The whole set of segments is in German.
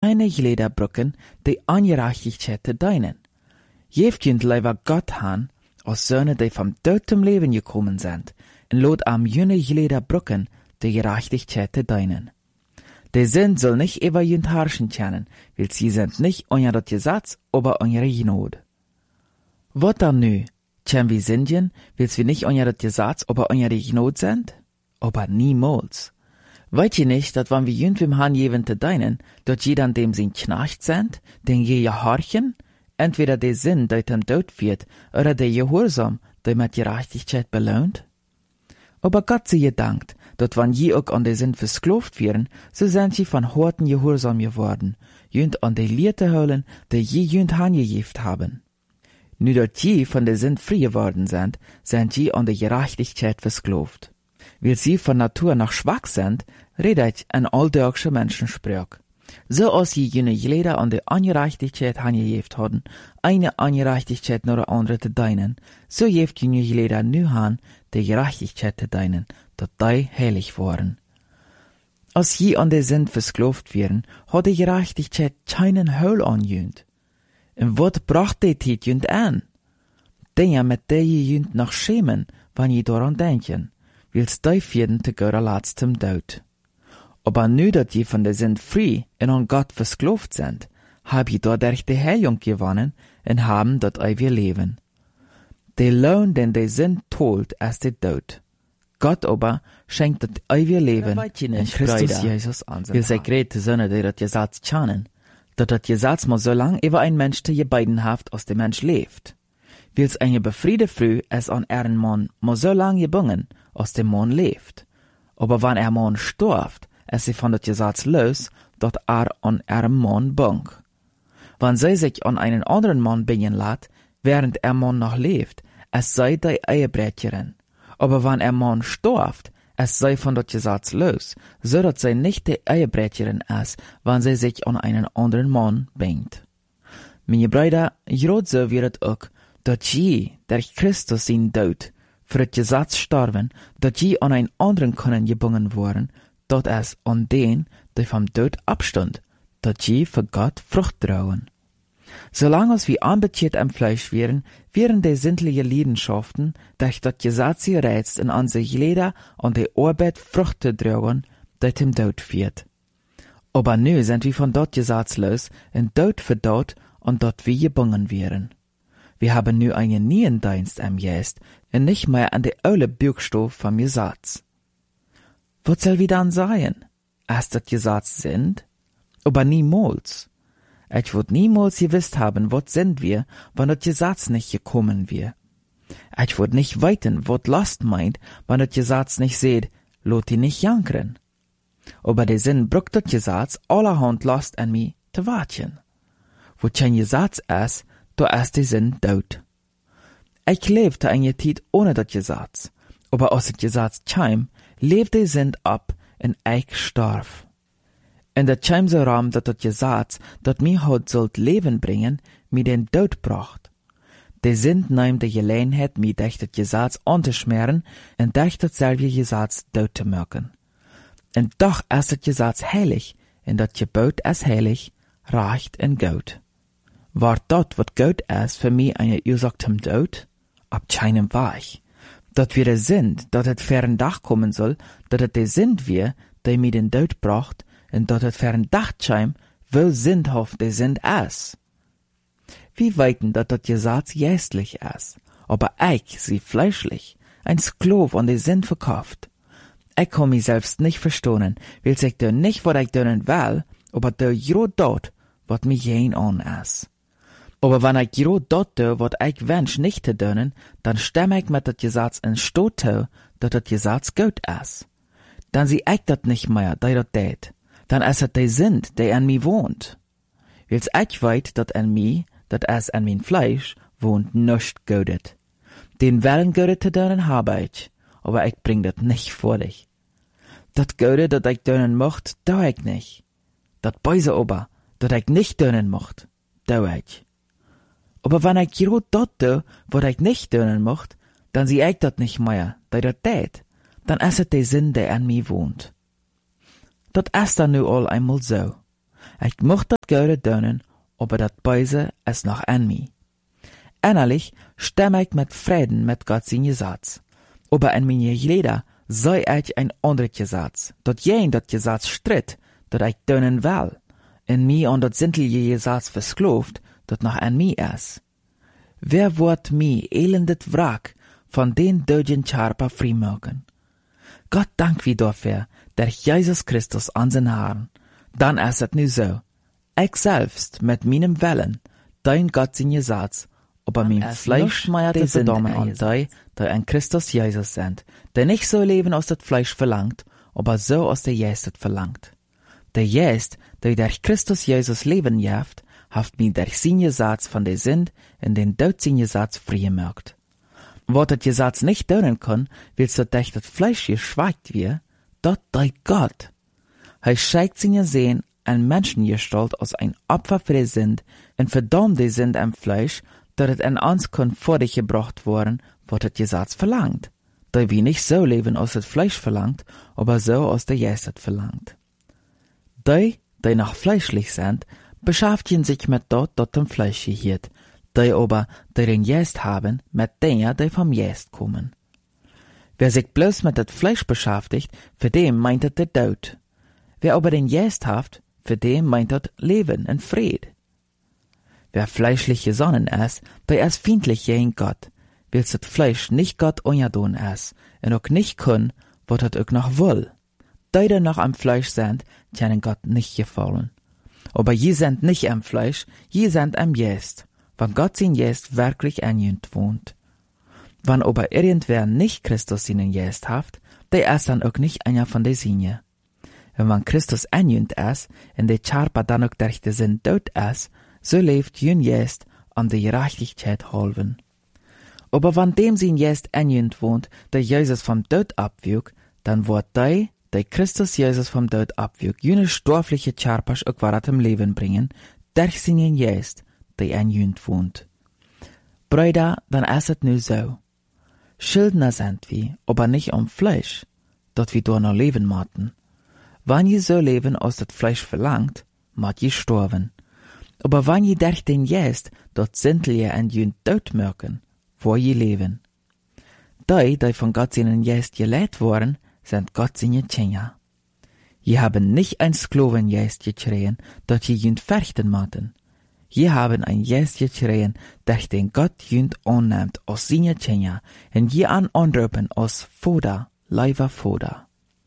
keine geleden brücken, die Ungerechtigkeit te deinen. Jeft jünt leider Gott han, als Söhne, die vom Tod zum Leben gekommen sind, und lot am jüne geleden brücken, die Gerechtigkeit te deinen. Die sind soll nicht über jünt herrschen können, weil sie sind nicht unter das Gesetz, aber unter Gnade. Wat dann nu? Können wir sündigen, weil wir nicht unter das Gesetz, aber unter die Gnade sind? Aber niemals. Weißt ihr nicht, dass wenn wir jünt wem Han jewen te deinen, dort je dann dem sind Knecht sind, den je gehorchen, entweder der Sinn, der dem Tod wird, oder der Gehorsam, der mit Gerechtigkeit belohnt? Aber Gott sei gedankt, dass wenn je auch an der Sinn versklavt werden, so sind sie von harten Gehorsam geworden, jünt an der Lierte holen, der je jünt hangejeft haben. Nu dort je von der Sinn frei geworden sind je an der Gerechtigkeit versklavt. Weil sie von Natur noch schwach sind, redet ein alldeutscher Menschensprach. So als je jene Geleder an der Ungerechtigkeit hangejeft haben, eine Ungerechtigkeit nach der andere te deinen, so jeft jene Geleder nu han, der Gerechtigkeit te deinen, dat die heilig waren. Als je an der Sinn versklavt werden, hat die Gerechtigkeit keinen Heul anjünt. Und wat bracht die Tit jünt an? Dinge, mit der je jünt noch schämen, wann je daran denken, wils die vierden te görer letztem Tod. Aber nu dat je von der Sinn frei und an Gott versklavt sind, hab je dadurch die Heilung gewonnen und haben dat ewige Leben. Der Lohn, den der Sinn tolt, ist der Tod. Gott aber schenkt das ewige Leben in Christus Jesus an. Wir sei grete Söhne, die das Gesetz kennen, dass das Gesetz mal so lang über ein Mensch te gebeidenhaft aus dem Mensch lebt. Wils eine befriede Früh es an ihren Mann mal so lang gebungen aus dem Mann lebt. Aber wenn Mann stirbt, es sie von das Gesetz los, dort an ihrem Mann bung. Wenn sie sich an einen anderen Mann bingen lässt, während Mann noch lebt, es sei die Ehebrecherin. Aber wenn Mann stirbt, es sei von das Gesetz los, so dass sie nicht die Ehebrecherin ist, wenn sie sich an einen anderen Mann bingt. Meine Brüder, gerade so wird es auch, dass je, durch Christus sein Tod, für das Gesetz starben, dass je an einen anderen können gebungen worden, dat es an den, die vom Tod abstund, dat je für Gott Frucht trauen. Solange als wir anbetiert am Fleisch wären die sinnliche Leidenschaften, durch das Gesetz gereizt in an sich Leder und die Arbeit Frucht zu trauen, die dem Tod führt. Aber nu sind wir von dort Gesetz los, in Tod für dort und dort wir gebungen wären. Wir haben nu einen neuen Dienst am Geist und nicht mehr an die alte Bürgstoff vom Gesetz. Was soll wir dann sein? Erst das Gesetz sind? Aber niemals. Ich würd niemals gewusst haben, was sind wir, wenn das Gesetz nicht gekommen wär. Ich würd nicht weiten, was Last meint, wenn das Gesetz nicht seht, lot die nicht jankern. Aber der Sinn braucht das Gesetz allerhand Last an mich zu warten. Wo kein Gesetz ist, da ist der Sinn tot. Ich lebte eine Zeit ohne das Gesetz, aber als das Gesetz kam, lebte der Sinn ab und ich starb. Und das kam so ram, dass das Gesetz, das mir heute sollt Leben bringen, mir den Tod bracht. Der Sinn nahm die Gelegenheit, mir durch das Gesetz anzuschmieren und durch dasselbe Gesetz tot zu machen. Und doch ist das Gesetz heilig, und das Gebot ist heilig, recht und gut. War dort, was gut ist, für mich eine Ursache zum Tod? Ab keinem Weg. Dat wir der sind, dat het fern Dach kommen soll, dat het der sind wir, der mir den Tod bracht, und dat het fern Dach scheim, wo sindhaft der sind ist. Wir weiten, dat das Gesetz geistlich ist, aber ich, sie fleischlich, ein Sklav an der Sinn verkauft. Ich kann mich selbst nicht verstohnen, will ich dir nicht, was ich dönen will, aber der gerade dort, was mir jen an ist. Aber wenn ich gerade dort tue, was ich wünsch nicht zu dönen, dann stimme ich mit das Gesetz in Stot zu, dass das Gesetz gut ist. Dann sieh ich das nicht mehr, der das tät. Dann ist es der Sinn, der an mir wohnt. Weil's ich weit, dass an mir, dat es an mein Fleisch, wohnt nicht Godet. Den Willen Godet zu dönen habe ich, aber ich bring das nicht vor dich. Dat Godet, dat ich dönen mocht, da ich nicht. Dat Böse aber, dat ich nicht dönen mocht, da ich. Aber wenn ich gerade dort do, wo ich nicht dönen mocht, dann sieh ich dat nicht mehr, da dat tät. Dann ist es der Sinn, der an mir wohnt. Dat ist dann nu all einmal so. Ich mocht dat Goude doen, aber dat Böse ist noch an mir. Innerlich stimme ich mit Frieden mit Gott sein Gesetz. Aber in meine Glieder sei ich ein anderes Gesetz, dat jen dat Gesetz stritt, dat ich doen will, in mir an dat sintelige Gesetz verskloft, dat noch an mir ist. Wer wird mir elendet Wrack von den döden Charpa freimachen? Gott dank wie dafür, durch Jesus Christus an den Haaren. Dann ist es nu so. Ich selbst mit meinem Willen, dein Gott sein Gesetz, aber mein Fleisch meiert die Damen an die in Christus Jesus sind, der nicht so leben aus das Fleisch verlangt, aber so aus der Geist verlangt. Der Geist, der durch Christus Jesus leben jaft, haft mir durch sein Gesetz von der Sünd in den Tod sein Gesetz frei gemacht. Was das Gesetz nicht tun kann, willst du durch das Fleisch geschweigt wir, dort deut Gott. Er schickt seine Sehen ein Menschengestalt aus ein Opfer für die Sünd und verdammt die Sünd am Fleisch, dass es in uns kann vor dich gebracht worden, was das Gesetz verlangt. Da wir nicht so leben aus das Fleisch verlangt, aber so aus der Geist verlangt. Die noch fleischlich sind, beschäftigen sich mit dort dem Fleisch gehört, die aber, die den Geist haben, mit denen, die vom Geist kommen. Wer sich bloß mit das Fleisch beschäftigt, für den meint es der Tod. Wer aber den Geist hat, für den meint es Leben und Fried. Wer fleischlich gesonnen ist, der ist feindlich gegen Gott, weil das Fleisch nicht Gott ungedon ist und auch nicht kann, was es auch noch will. Die noch am Fleisch sind, können Gott nicht gefallen. Aber je sind nicht am Fleisch, je sind am Geist, wenn Gott sein Geist wirklich an ihnen wohnt. Wenn aber irgendwer nicht Christus seinen Geist hat, der ist dann auch nicht einer von der Sinne. Und wenn Christus an ihnen ist, und der Charpa dann auch durch den Sinn tot ist, so lebt jün Geist an der Gerechtigkeit halben. Aber wenn dem sein Geist an ihnen wohnt, der Jesus vom Tod abwürgt, dann wird der Christus Jesus vom Tod abwürgt, jene stoffliche Charpas auch wieder zum Leben bringen, durch seinen Geist, der an ihnen wohnt. Brüder, dann ist es nu so. Schuldner sind wir, aber nicht am Fleisch, dort wir durch noch leben mochten. Wenn je so leben, aus das Fleisch verlangt, mott je sterben. Aber wenn je durch den Geist, dort sintel je an jün Tod merken, wo je leben. Die von Gott seinen Geist gelehrt worden, sind Gott seine Kinder. Je haben nicht ein Sklavengeist gekriegen, dort je jünd fürchten mochten. Je haben ein Geist gekriegen, durch den Gott jünd annimmt aus seine Kinder, und je anrufen aus Vater, lieber Vater.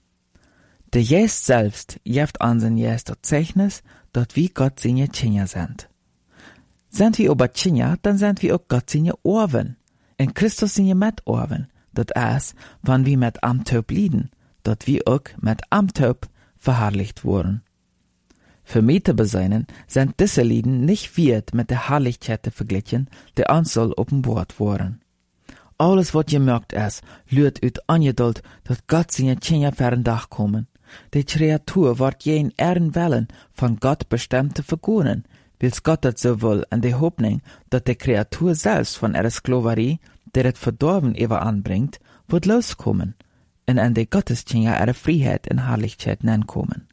Der Geist selbst gibt unseren Geist das Zeichnis, dort wie Gott seine Kinder sind. Sind wir aber Kinder, dann sind wir auch Gott seine Orven. In Christus seine Mitorven. Dat ist, wann wir mit am Töp lieden, dat wir auch mit am Töp verherrlicht wurden. Für mich zu beseinen, sind diese Lieden nicht wert mit der Herrlichkeit verglichen, der uns soll offenbart worden. Alles, was gemerkt ist, lürt uit Angeduld, dat Gott seine Kinder für den Dach kommen. Die Kreatur wird jeden Ehrenwillen von Gott bestimmt zu vergonnen, wills Gott das so will, in der Hoffnung, dass die Kreatur selbst von ihrer Sklaverei, der das Verdorben über anbringt, wird loskommen, und an die Gotteskinder ihre Freiheit und Herrlichkeit kommen.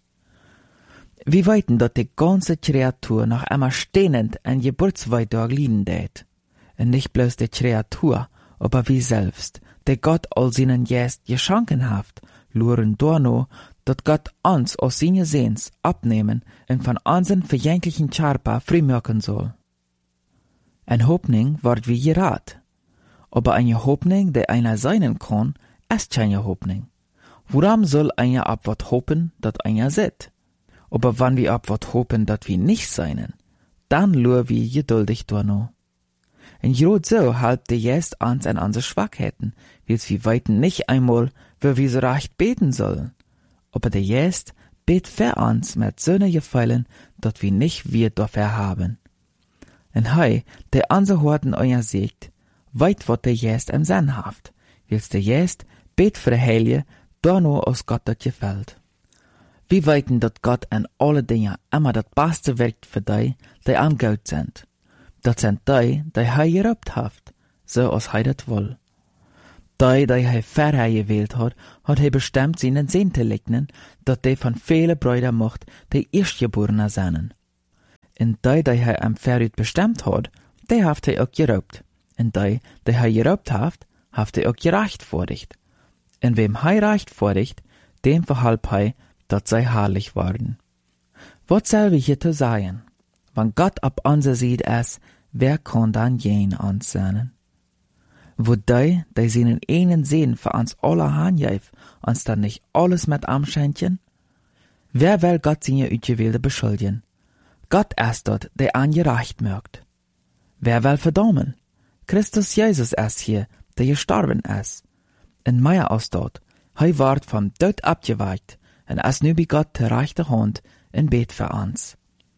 Wir weiten, dass die ganze Kreatur noch einmal stehnend an Geburtsweitag liegen deit. Und nicht bloß die Kreatur, aber wir selbst, der Gott all seinen Geist geschenken hat, luren dorno, dass Gott uns aus seinen Sehns abnehmen und von unseren verjänglichen Charpa freimachen soll. Eine Hoffnung wird wie gerat. Aber eine Hoffnung, die einer sein kann, ist keine Hoffnung. Woran soll einer ab wat hoffen, dat einer sieht? Aber wenn wir ab wat hoffen, dat wir nicht seinen, dann lur wir geduldig dorno. Und grad so halb der Geist uns an unsere Schwachheiten, wils wir weiten nicht einmal, wo wir so recht beten sollen. Aber der Geist bet für uns mit söne Gefallen, dat wir nicht wir dafür haben. Und hei, der unser Horten euer siegt, weit wat der Geist im Sinn haft, wils der Geist bet für die Heilige, da nur aus Gott dat gefällt. Wir weiten, dat Gott an alle Dinge immer das Beste wirkt für die am Gott sind. Dat sind die hei gerobt haft, so als hei dat will. Die hij verher gewählt hat hij bestemmt seinen Sinn te lignen, dat die van vele Brüder mocht, die Erstgeborene zijn. En die hij am verut bestemmt hat, die heeft hij ook geroopt. En die hij geroopt heeft hij ook gerechtvaardigt. En wem hij rechtvaardigt, dem verhalb hij, dat zij heilig worden. Wat zal we hier te zeggen? Wenn Gott ab onze Seite ist, wer kann dann jen ons zijn? Wo die seinen einen Sinn für uns alle handgeef, uns dann nicht alles mit amschenken? Wer will Gott seine Utgewählte beschuldigen? Gott ist dort, der angerecht mögt. Wer will verdammen? Christus Jesus ist hier, der gestorben ist. En Meier aus dort, hij ward vom Tod abgeweicht, en ist nu bei Gott der rechte Hand in Bet für uns.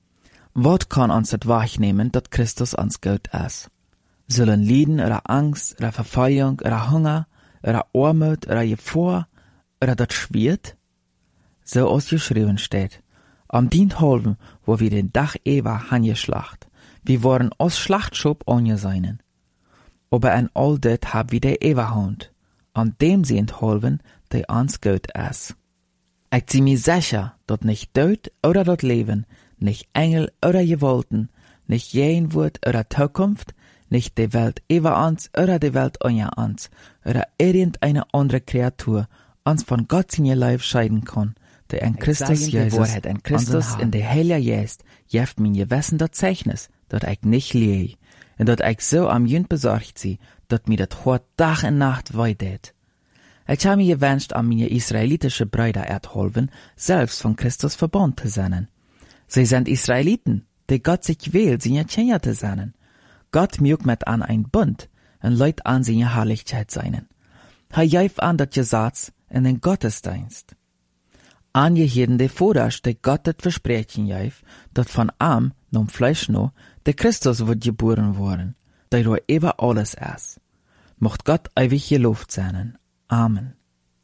Wat kann uns das wahrnehmen, dat Christus uns gut ist? Sollen Leiden oder Angst oder Verfolgung oder Hunger oder Armut oder Gefahr oder das Schwert? So aus geschrieben steht. Am dient halben, wo wir den Dach Eva hangeschlacht. Wir waren aus Schlachtschub angeseinen. Aber an all das hab wir der Eva Hand. An dem sie enthalben, der uns gut ist. Ich zieh mir sicher, dat nicht Tod oder dat Leben, nicht Engel oder Gewalten, nicht Jenwort oder Zukunft, nicht die Welt über uns oder die Welt unter uns oder irgendeine andere Kreatur uns von Gott seine Leib scheiden kann, der in Christus Jesus, in Christus in der Heilige Geist, jeft mein Gewissen das Zeichnis, dat ich nicht lieh, und dat ich so am Jünd besorgt sie, dat mir dat Hort Tag und Nacht weidet. Ich habe mir gewünscht, an meine israelitische Brüder erhalten, selbst von Christus verbunden zu sein. Sie sind Israeliten, die Gott sich wählt, seine Kinder zu sein. Gott mögt mit an ein Bund und leut an seine Herrlichkeit seinen. Er jäuf an dat Gesetz in den Gottesdienst. Angeheben de Vorderst, de Gott das Versprechen jäuf, dat von Arm, nom Fleisch no, der Christus wird geboren worden, der durch über alles ist. Mocht Gott ewig gelobt sein. Amen.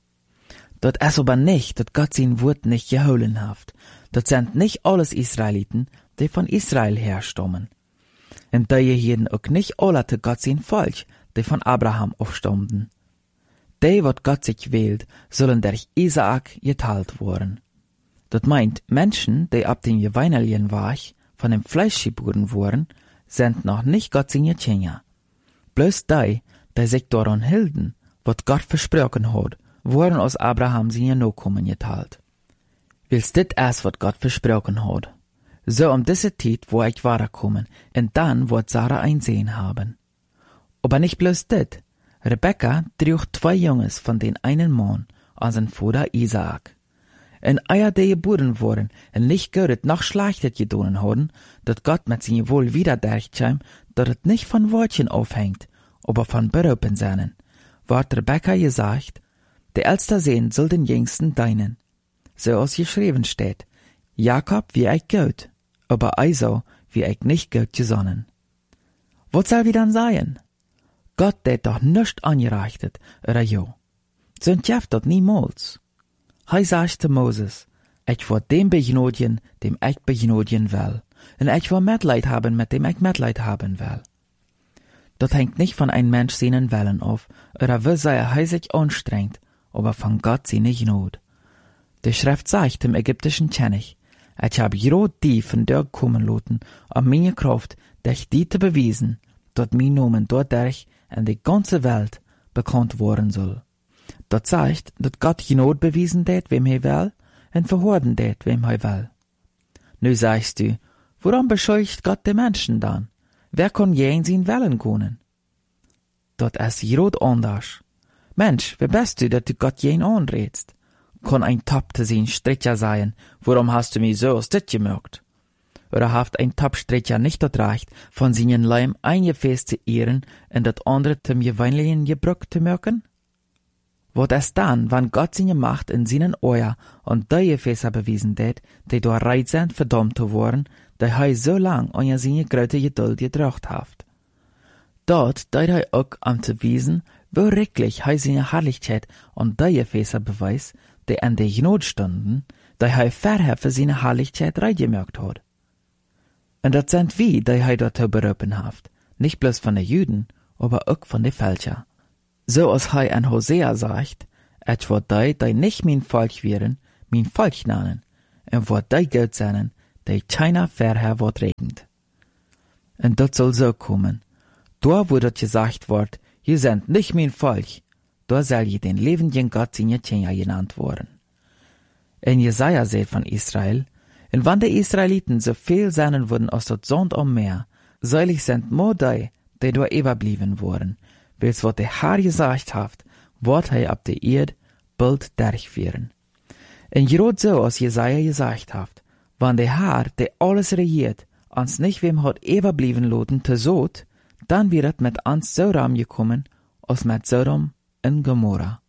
Dat ist aber nicht, dat Gott sein Wort nicht geholen haft. Dat sind nicht alles Israeliten, die von Israel herstammen. Und diejenigen auch nicht alle zu Gott sein Volk, die von Abraham aufstammten. Die, wat Gott sich wählt, sollen durch Isaak geteilt worden. Dat meint, Menschen, die ab dem Geweinerlichen Wach von dem Fleisch geboren wurden, sind noch nicht Gott seine Kinder. Bloß die sich daran hielten, wat Gott versprochen hat, wurden aus Abraham seine Nachkommen geteilt. Wils dit erst, wat Gott versprochen hat. So diese Zeit, wo ich weiterkommen, und dann wird Sarah ein Sehen haben. Aber nicht bloß dit. Rebekka trug 2 Junges von den einen Mann an sein Vater Isaak. En eier die geboren wurden, en nicht Gott noch schlechtet gedonen haben, dat Gott mit seinem Wohl wieder durchkäm, dat het nicht von Wortchen aufhängt, aber von Berufen seinen, ward Rebekka gesagt, der älteste Sohn soll den jüngsten deinen. So als geschrieben steht, Jakob wie ich Gott, aber Esau wie ich nicht Gott gesonnen. Was soll wir dann sein? Gott det doch nicht angerechtet, oder jo. Sind jeft dat niemals. Hij sagt zu Moses, ich will dem begnodigen, dem ich begnodigen will, und ich will Mitleid haben, mit dem ich Mitleid haben will. Das hängt nicht von einem Mensch seinen Willen auf, oder wie sei er sich anstrengt, aber von Gott seine Gnade. Die Schrift sagt im ägyptischen König, ich habe grad die von dir kommen lassen, um meine Kraft, dich die zu beweisen, dat mein Namen dadurch in die ganze Welt bekannt worden soll. Das zeigt, dat Gott Gnade bewiesen det, wem er will, und verhorden det, wem er will. Nu sagst du, warum bescheucht Gott die Menschen dann? Wer kann jen sein Willen können? Dat ist grad anders. Mensch, wer bist du, dat du Gott jen anredst? Kann ein Top zu sein Stricher sein, warum hast du mich so aus dit gemerkt? Oder haft ein Top-Stricher nicht das Recht, von seinen Leim ein Gefäß zu ehren und das andere zum gewöhnlichen Gebrauch zu merken? Was ist dann, wenn Gott seine Macht in seinen Ohren und die Gefäße bewiesen hat, die durch Reit sind verdammt zu worden, die er so lang an seine große Geduld getracht hat? Dort deut er auch an zu wiesen, wo wirklich er seine Herrlichkeit und die Gefäße beweist, die in der Gnade stunden, die er vorher für seine Herrlichkeit reingemerkt hat. Und das sind wir, die er dazu berufen hat, nicht bloß von den Juden, aber auch von den Fälschern. So als hij an Hosea sagt, et wordt die nicht mein Volk wären, mein Volk nennen, en wordt die Gott zijn, die keiner verher wordt regend. En dat soll so kommen. Da wo dat gesagt wordt, je sind nicht mein Volk, da soll je den lebenden Gott seine Tjener genannt worden. En Jesaja sagt von Israel, en wann die Israeliten so viel sein würden aus dat Sand am Meer, seilig sind mo die da überblieben worden, wils wat der Herr gesagt hat, wat hij ab der Erd bald durchführen. En gerade so, als Jesaja gesagt hat, wann der Herr, der alles regiert, ans nicht wem hat überblieben loten te Sod, dann wird mit ans Sodom gekommen, als mit Sodom und Gomorra.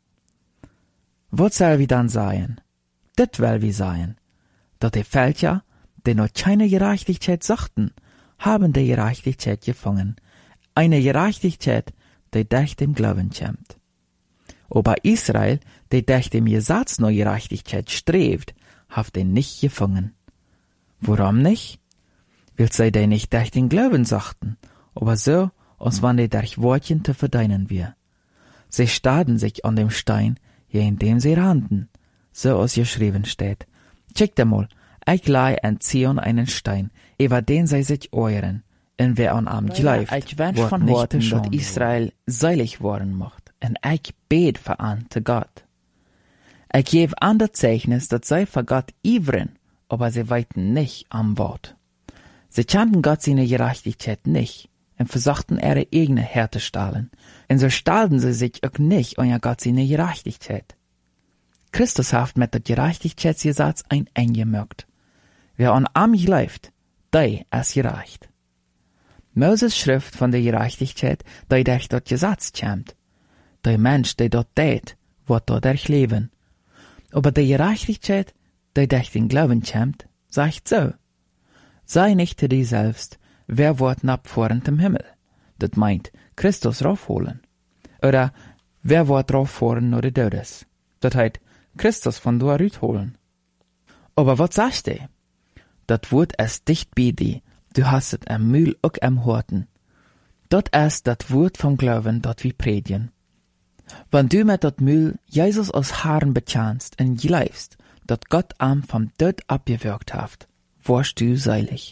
Wat soll wie dann sein? Dit will wie sein, dat die Völker, die noch keine Gerechtigkeit suchten, haben die Gerechtigkeit gefangen, eine Gerechtigkeit, die durch dem Glauben kommt. Aber Israel, die durch dem Gesetz nach Gerechtigkeit strebt, hat den nicht gefangen. Warum nicht? Weil sie die nicht durch den Glauben suchten, aber so, als wenn die durch Wortchen zu verdienen wir. Sie starrten sich an dem Stein, je indem sie rannten, so als geschrieben steht. Checkt einmal, ich leih an Zion einen Stein, über den sie sich euren, en wer an am gleift, wird nicht, dat Israel seilig worden mocht, en ich bet für an zu Gott. Ich gebe an das Zeichnis, dat sie für Gott ivren, aber sie weiten nicht am Wort. Sie kannten Gott seine Gerechtigkeit nicht, und versuchten ihre eigene Härte stahlen, und so stahlten sie sich auch nicht an Gott seine Gerechtigkeit. Christus hat mit der Gerechtigkeitsgesetz ein Ende gemacht. Wer an am gleift, der ist gerecht. Moses schrift von der Gerechtigkeit, die durch das Gesetz kommt. Der Mensch, der dort tät, wird dadurch leben. Aber die Gerechtigkeit, die durch den Glauben kommt, sagt so: Sei nicht zu dir selbst, wer wird abfahren im Himmel? Das meint, Christus raufholen. Oder, wer wird rauffahren nur der Todes? Das heißt, Christus von dort holen. Aber was sagst du? Das Wort ist dicht bei dir. Du hast es am Mühl auch am Horten. Dat ist das Wort vom Glauben, dat wir predigen. Wenn du mit dat Mühl Jesus als Herrn bekennst und glaubst, dat Gott am vom Tod abgewirkt hat, wirst du seilig.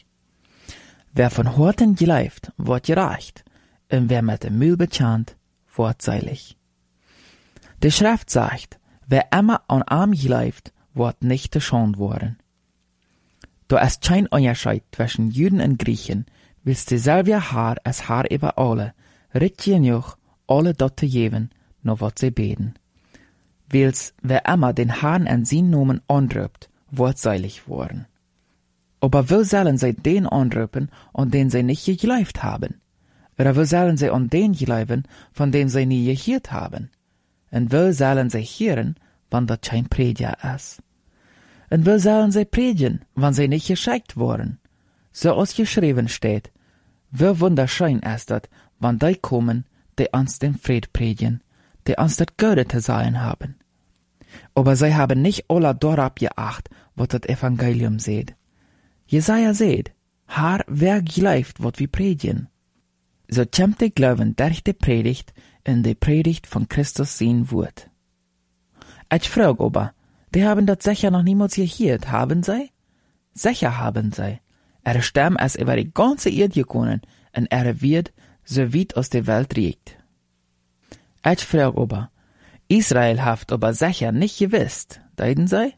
Wer von Horten glaubt, wird gerecht, und wer mit dem Mühl bekennt, wird seilig. Die Schrift sagt, wer immer an am glaubt, wird nicht geschont worden. Da ist kein Unterschied zwischen Juden und Griechen, willst dieselbe Herr als Herr über alle, richt genug, alle dort zu geben, nur wat sie beten. Wils, wer immer den Herrn an seinen Namen anruft, wird seilig worden. Aber wo sollen sie den anrufen, an den sie nicht geglaubt haben? Oder wo sollen sie an den glauben, von dem sie nie gehört haben? Und wo sollen sie hören, wenn das kein Prediger ist? Und wo sollen sie predigen, wenn sie nicht geschickt wurden? So als geschrieben steht, wie wunderschön ist das, wenn die kommen, die uns den Fried predigen, die uns das Gute zu sagen haben. Aber sie haben nicht alle darauf geachtet, was das Evangelium sagt. Jesaja sagt, Herr, wer glaubt, was wir predigen? So kommt der Glauben durch die Predigt in die Predigt von Christus sein Wort. Ich frage aber, die haben das sicher noch niemals gehört, haben sie? Sicher haben sie. Stamm ist über die ganze Erde gekommen und wird so weit aus der Welt riecht. Ich frage aber, Israel hat aber sicher nicht gewusst, deuten sie?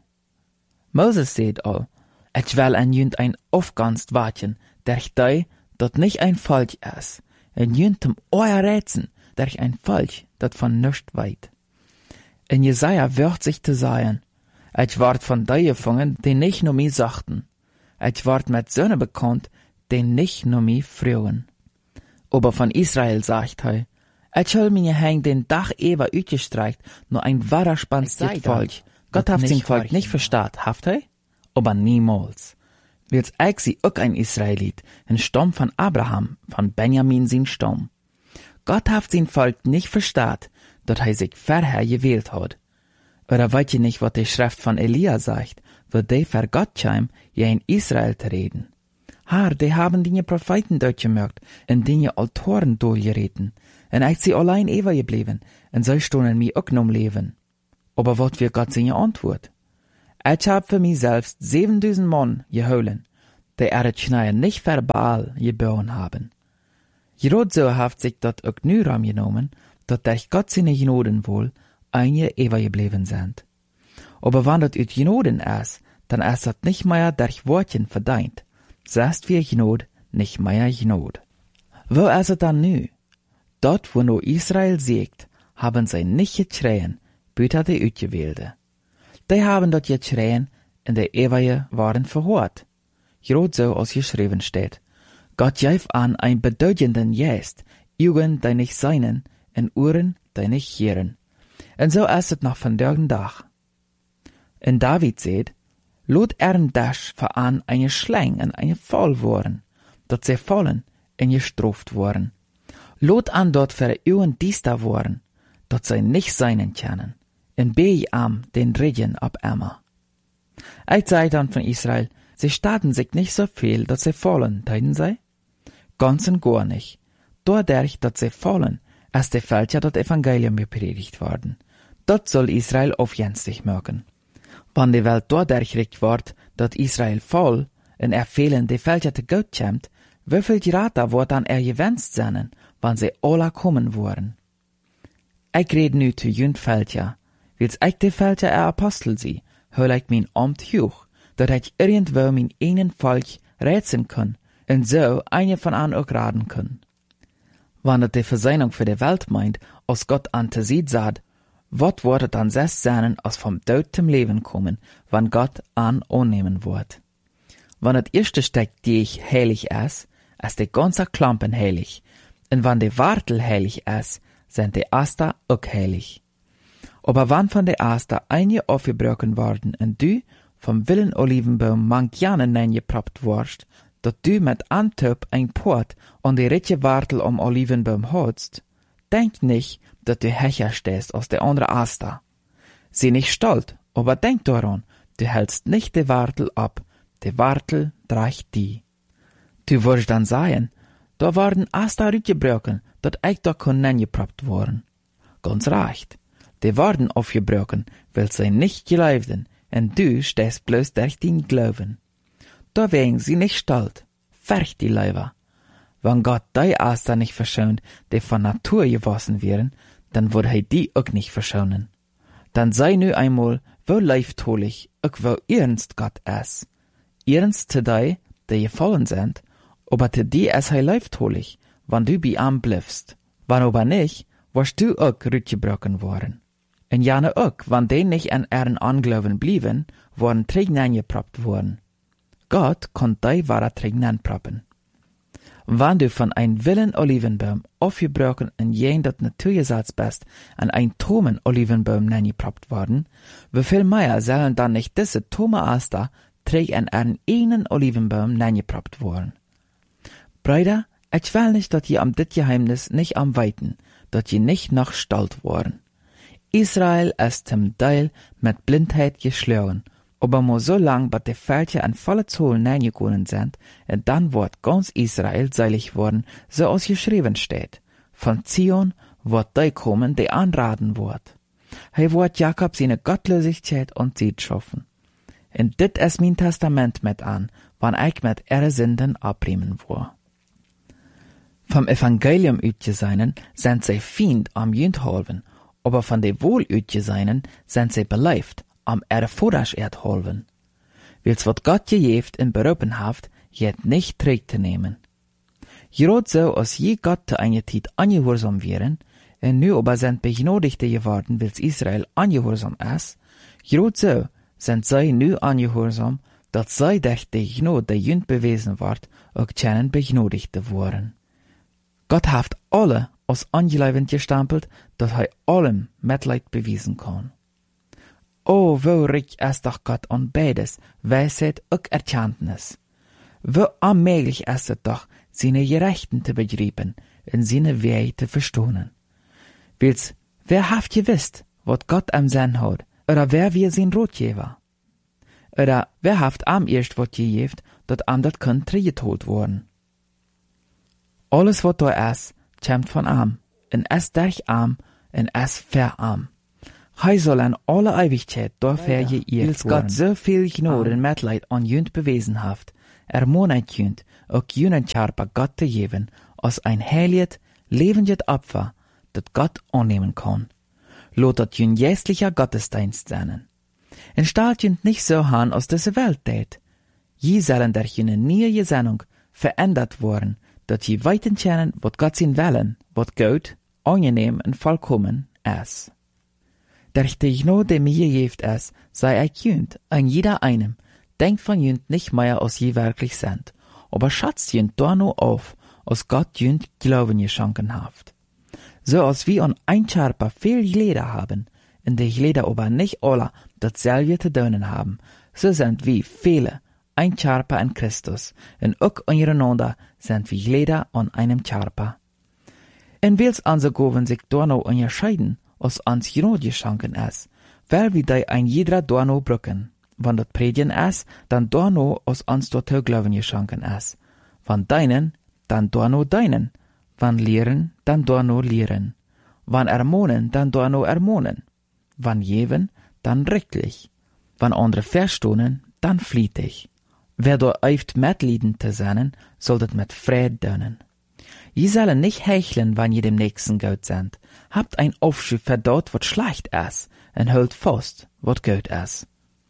Moses sagt all, ich will an jünd ein aufganst warten, durch die, dat nicht ein Volk ist, en jünd zum euer Rätsen, durch ein Volk, dat von nichts weit. In Jesaja wird sich zu sagen, ich ward von die gefangen, die nicht nur mich sagten. Ich ward mit Söhne bekannt, die nicht nur mich frühen. Aber von Israel sagt er, ich hol meine Hänge den Dach über utgestreikt, nur ein wahrer spannendes Volk. Gott hat sein Volk nicht verstaat, haft er? Aber niemals. Wils ich sie auch ein Israelit, ein Stamm von Abraham, von Benjamin sein Stamm. Gott hat sein Volk nicht verstaat, dat er sich vorher gewählt hat. Oder weißt ihr nicht, was die Schrift von Elia sagt, wo der für Gott kam, ja in Israel zu reden? Haar, die haben die Propheten durchgemerkt en die Autoren doorgereten. En echt sie allein eeuwig gebleven, en zij stonden mij ook nom leven. Aber wat wir Gott seine Antwort? Ich hab für mich selbst 7000 Mann geholen, die het Schneien nicht verbal geboren haben. Gerade so haft sich dat ook nu ram genomen, dat durch Gott seine Genoden wohl einige ewig gebleven sind. Aber wann dat uit Genoden ist, dann ist dat nicht mehr durch Wortchen verdient. Sagst wir Genod, nicht mehr Genod. Wo ist es dann nu? Dort, wo nur Israel siegt, haben sie nicht geschrien, büter die Uitgewählte. Die haben dort geschrien, in der ewige waren verhört. Gerade so als geschrieben steht. Gott gab an ein bedeutenden Geist, Augen, die nicht seinen, und Ohren, die nicht hören. Und so ist es noch von dergen Tag. Und David sagt, lot das veran eine Schlang und eine Fall worden, dat sie fallen und gestraft worden. Lot an dort für Augen diester worden, dat sie nicht seinen kennen, und bei am den Regen ab Emma. Ich sei dann von Israel, sie starten sich nicht so viel, dass sie fallen, deuten sie? Ganz und gar nicht. Dadurch, dass sie fallen, ist der Fälscher das Evangelium gepredigt worden. Dort soll Israel aufjenstig merken. Wann die Welt dadurch recht wird, dass Israel fall, und fehlen die Fälscher zu Gott kommt, wieviel Gerata wird dann gewünscht sein, wann sie alle kommen wollen? Ich rede nu zu jünd Fälscher, wils ich die Fälscher Apostel sie, hol ich mein Amt hoch, dat ich irgendwo mein einen Volk rätseln kann, und so eine von an auch raten kann. Wann das die Versöhnung für die Welt meint, als Gott an te sieht sagt, wat wird dann selbst sein, als vom Tod zum Leben kommen, wann Gott an annehmen wird. Wann das erste Stück, die ich heilig ist die ganze Klampen heilig, und wann die Wartel heilig ist, sind die Aster auch heilig. Aber wann von der Aster einige aufgebrochen worden, und du vom Willen Olivenbaum manchjane neingeproppt wirst, dat du mit Antop ein Port an die richtige Wartel am Olivenbaum holst, denk nicht, dat du hecher stehst aus der andere Aster. Sieh nicht stolz, aber denk daran, du hältst nicht die Wartel ab, die Wartel dreigt die. Du wirst dann sagen, da waren Aster rütgebrochen, dat ich da kon neingeproppt worden. Ganz recht, die waren aufgebrochen, weil sie nicht geleibten, und du stehst bloß durch den Glauben. Da wegen sie nicht stolz, färcht die Leiber. Wenn Gott die Aster nicht verschont, die von Natur gewassen wären, dann wird er die auch nicht verschonen. Dann sei nu einmal, wo leiftolig, auch wo ernst Gott ist. Ernst zu die gefallen sind, aber zu die ist er leiftolig, wenn du bei ihm bleibst. Wenn aber nicht, wirst du auch rütgebrochen worden. Und jane auch, wenn die nicht an ihren Anglauben blieben, worden Trägnen geproppt worden. Gott konnt die wahre Trägnen proppen. Wenn du von ein Willen Olivenbaum aufgebrochen und jen dat Naturgesetz bist, an ein Tomen Olivenbaum neingeproppt worden, wieviel mehr sollen dann nicht diese Tome Aster träg an einen einen Olivenbaum neingeproppt worden? Brüder, ich will nicht, dass ihr am dit Geheimnis nicht am weiten, dass ihr nicht noch stolz worden. Israel ist zum Teil mit Blindheit geschlagen, aber nur so lang, bis die Völker an volle Zoll hineingegangen sind, und dann wird ganz Israel seilig worden, so als geschrieben steht. Von Zion wird die kommen, die anraten wird. Er wird Jakob seine Gottlosigkeit und Sieg schaffen. Und dit ist mein Testament mit an, wann ich mit ihre Sünden abbremen will. Vom Evangelium uitgeseinen sind sie Feind am Jündhalven, aber von de wohl uitgeseinen sind sie beleeft am Erforders erdhalven. Wils wat Gott gejeft in beroepen haft, jet nicht träg te nehmen. Gerade so, als je Gott te eine Tijd angehorsam wären, en nu aber sind begnodigte geworden, wils Israel angehorsam ist, gerade so sind sie nu angehorsam, dat sie durch die Gnade der Jünd bewiesen ward, auch kennen begnodigte worden. Gott haft alle als angelevend gestempelt, dat hij allem Mitleid bewiesen kann. Oh, wo reich ist doch Gott an beides, Weisheit und Erkenntnis. Wo allmählich ist es doch, seine Gerechten zu begreifen und seine Wege zu verstehen. Wils, wer haft gewusst, wat Gott am Sinn hat, oder wer wir sein Ratgeber? Oder wer haft am erst wat gegeeft, dat am dat kunt teruggetold worden. Alles wat da is, komt van am, en is durch am, en is ver am. Hij soll an alle Ewigkeit dafür geehrt worden. Gott so viel Gnade en Mitleid an junt bewezen haft, ermonet junt, ook junen Charpa Gott te geven, als ein heiliges, lebendes Opfer, dat Gott annehmen kann. Lot dat jun jästlicher Gottesdienst sein. En stalt junt nicht so han aus dieser Welt tät. Je sollen durch june neue Gesinnung verändert worden, dat je weiten kennen, wat Gott sin Willen, wat gut, angenehm en vollkommen is. Durch die Gnade, die mir gegeben ist, sei ich junt, an jeder einem, denkt von junt nicht mehr, als je wirklich sind, aber schatzt junt da nur auf, als Gott junt Glauben geschenken haft. So als wir an ein Charpa viel Glieder haben, in die Glieder aber nicht alle dasselbe zu tun haben, so sind wir viele, ein Charpa in Christus, und auch untereinander sind wir Glieder an einem Charpa. Und wils unsere Gaben sich da noch unterscheiden, als ans Gnade geschenken ist, weil wir da ein jeder da noch brücken. Wenn das Predigen ist, dann da noch als ans dort Glauben geschenken ist. Wenn deinen, dann da noch deinen. Wenn lehren, dann da noch lehren. Wenn ermahnen, dann da noch ermahnen. Wenn geben, dann rechtlich. Wenn andere verstohnen, dann flietig. Wer da eift mitleiden zu sein, soll das mit Frieden tun. Je sollen nicht hecheln, wenn je dem Nächsten gut sind. Habt ein Aufschub für dort, wat schlecht ist, und hält fast, wat gut ist.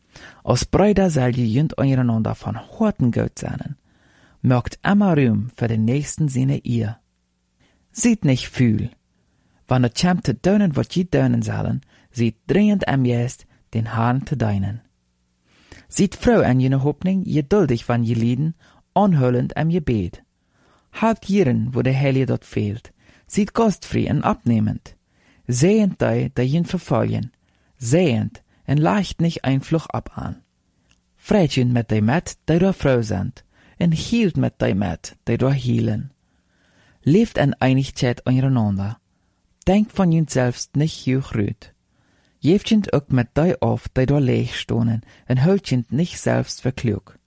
Als Brüder soll je jünd untereinander von harten gut sein. Mögt immer Ruhm für den Nächsten seine ihr. Seht nicht fühl. Wenn es kommt zu tun, wat je tun sollen, seht dringend am Jest, den Herrn zu dienen. Seht froh an jene Hoffnung, geduldig, wann je lieden, anhöllend am Gebet. Habt jiren, wo der Heilige dort fehlt. Seht gastfrei und abnehmend. Sehend die ihn verfolgen. Sehend und leicht nicht ein Fluch ab an. Freitchen mit die mit, die da froh sind. Und hielt mit die mit, die da hielen. Lebt in Einigkeit untereinander. Denkt von jün selbst nicht hoch rüt. Geeft jünd auch mit die auf, die da leeg stonen, und hört jünd nicht selbst für klug.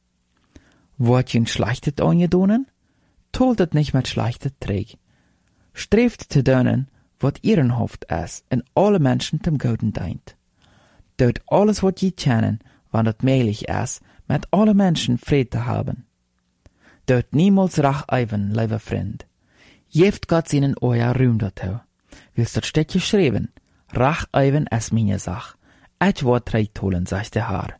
Wort jünd schlechtet angedonen? Toltet nicht mit schlechtet Träg. Streeft zu dönen, wat ihren hofft es, in alle Menschen zum Guten dient. Dort alles, wat je kennen, wann het möglich ist, mit alle Menschen Frieden zu haben. Dort niemals Rach eiven, lieber Freund. Jeft Gott seinen euer Ruhm dazu. Willst dort steht geschrieben, Rach eiven ist meine Sach. Et Wort recht holen, sagt der Herr.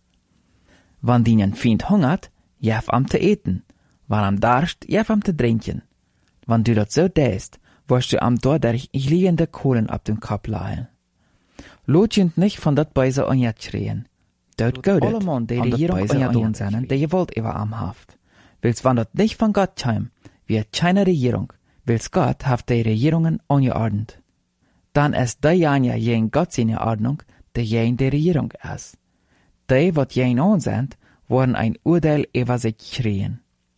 Wann deinen Feind hungert, jef am zu eten. Wann am darst, jef am zu trinken. Wann du dat so däst, wirst du am dadurch liegende Kohlen ab dem Kopf lahen. Lotjend nicht von dat Beise onjet schreien. Dort gaudet, alle Mann, die hier onjet sind, die je wollt über am Haft. Willst wann dat nicht von Gott heim, wie keine Regierung, willst Gott haft die Regierungen ongeordnet. Dann ist die Janja jen Gott seine Ordnung, die jen die Regierung ist. Die, wat jen on sind, worden ein Urteil über sich schreien.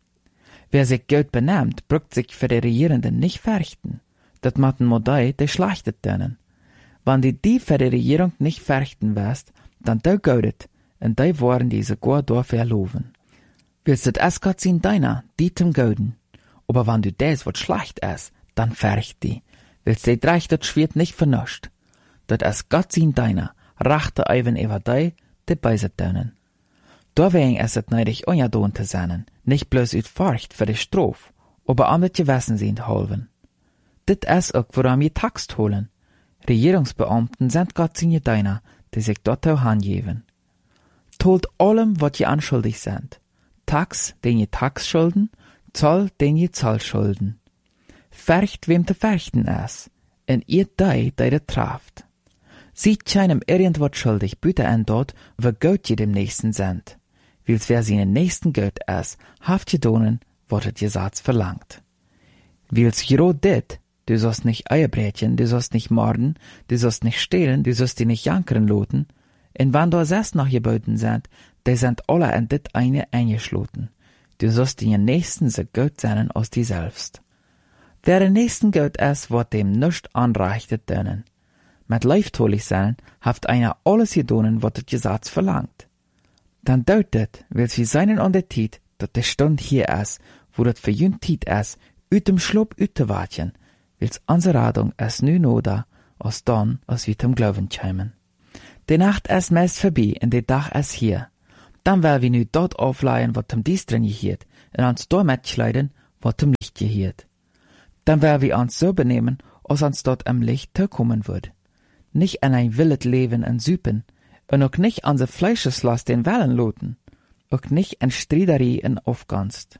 Wer sich gut benehmt, brückt sich für die Regierenden nicht fürchten. Dat matten Modei, die schlechtet denen. Wenn die für die Regierung nicht fürchten wirst, dann du gaudet, und die wollen die sogar dafür loben. Willst du es Gott sein deiner, die zum Gauden. Aber wenn du des, wat schlecht ist, dann fürcht die. Willst du dreich dat schwert nicht vernuscht. Dat es Gott sein deiner, rachte eiven über die beise dönen. Deswegen ist es neidig unjadon zu sein, nicht bloß ut Furcht für die Strof, aber am das Gewissen sind halven. Dit ist auch, woran wir Tax holen. Regierungsbeamten sind Gott seine Diener, die sich dort auch hingeben. Tolt allem, wat je anschuldig sind. Tax, den je Tax schulden, Zoll, den je Zoll schulden. Fercht, wem te ferchten ist, en ihr die traft. Sieht keinem irgendwas schuldig, bitte an dort, wo Gott je dem Nächsten sind. Wils wer seinen Nächsten Gott ist, haft je donen, wat het je Satz verlangt. Wils je rot dit, du sollst nicht Eierbrätchen, du sollst nicht morden, du sollst nicht stehlen, du sollst die nicht jankern loten. Und wann da sest noch geboten sind, die sind alle an dit eine eingeschloten. Du sollst die Nächsten so gut sein als die selbst. Wer den Nächsten gut ist, wird dem nicht anreichtet dönen. Mit leiftolig sein, haft einer alles gedonen, wat het Gesetz verlangt. Dan deutet, wils wie seinen an der Tijd, dat de stund hier is, wo dat für jün Tijd is, uit dem Schlob uit te watjen, wils onze Radung is nu noda, als dan, als wir zum Glauben kämen. De Nacht is meist vorbei en de Dag is hier. Dan will wir nu dort aufleihen, wat zum dies drin gehiert, en ans damit schleiden, wat zum Licht gehiert. Dan will wir uns so benehmen, als uns dort am Licht tekommen wird. Nicht an ein willet Leben en Süpen, und auch nicht an se Fleischeslast den Wellen loten, auch nicht an Striederie en Aufganst.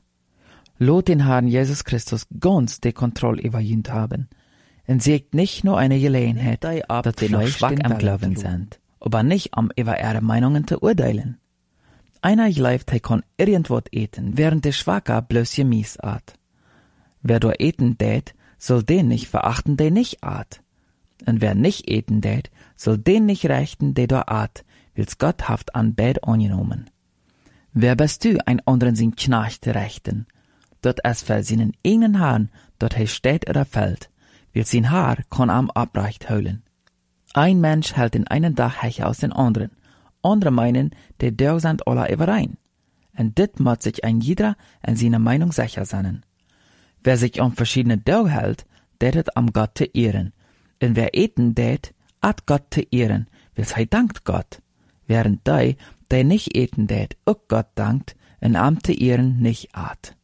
Lot den Herrn Jesus Christus ganz die Kontrolle über jünd haben, und sägt nicht nur eine Gelegenheit, dass wir noch schwach am Glauben sind, aber nicht am über ihre Meinungen zu urteilen. Einer gleibt, er kann irgendwas eten, während der Schwacher bloß gemies art. Wer dort eten tät, soll den nicht verachten, der nicht art. Und wer nicht eten tät, soll den nicht rechten, der dort art, wils Gott haft an Bett angenommen. Wer bist du, ein anderen sin Knarch zu rechten? Dort es für seinen eigenen Haaren, dort er steht oder fällt, will sein Haar kann am abreicht holen. Ein Mensch hält in einen Tag hecher aus den anderen. Andere meinen, die Dörr sind alle überein. Und dit muss sich ein jeder an seiner Meinung sicher sein. Wer sich an verschiedene Dörr hält, der hat am Gott zu ehren. Und wer eten tät, hat Gott zu ehren, wils er dankt Gott. Während der nicht eten tät, auch Gott dankt, und am zu ehren nicht art.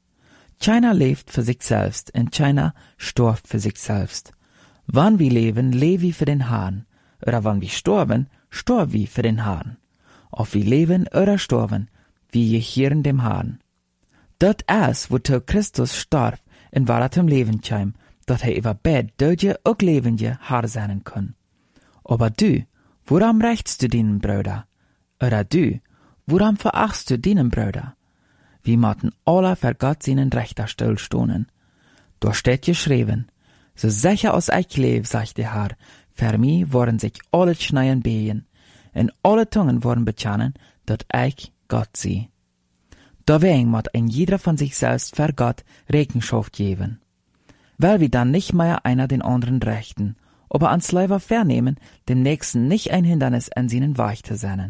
Keiner lebt für sich selbst, und keiner stirbt für sich selbst. Wann wir leben, leben wir für den Herrn, oder wann wir sterben, sterben wir für den Herrn. Ob wir leben oder sterben, wir gehieren dem Herrn. Dort ist, wozu Christus starb, und war zum Leben kam, dat er über Bett dödje auch lebende Herr sein kann. Aber du, woran rächst du deinen Bruder? Oder du, woran verachtst du deinen Bruder? Wir mochten alle für Gott seinen Richterstuhl stohnen. Da steht geschrieben, so sicher als ich lebe, sagt der Herr, für mich wollen sich alle Schneien behen, und alle Zungen wollen bekennen, dat ich Gott sie. Deswegen muss ein jeder von sich selbst für Gott Rechenschaft geben. Weil wir dann nicht mehr einer den anderen rechten, aber ans Leiber vernehmen, dem Nächsten nicht ein Hindernis an seinen Weg zu sein.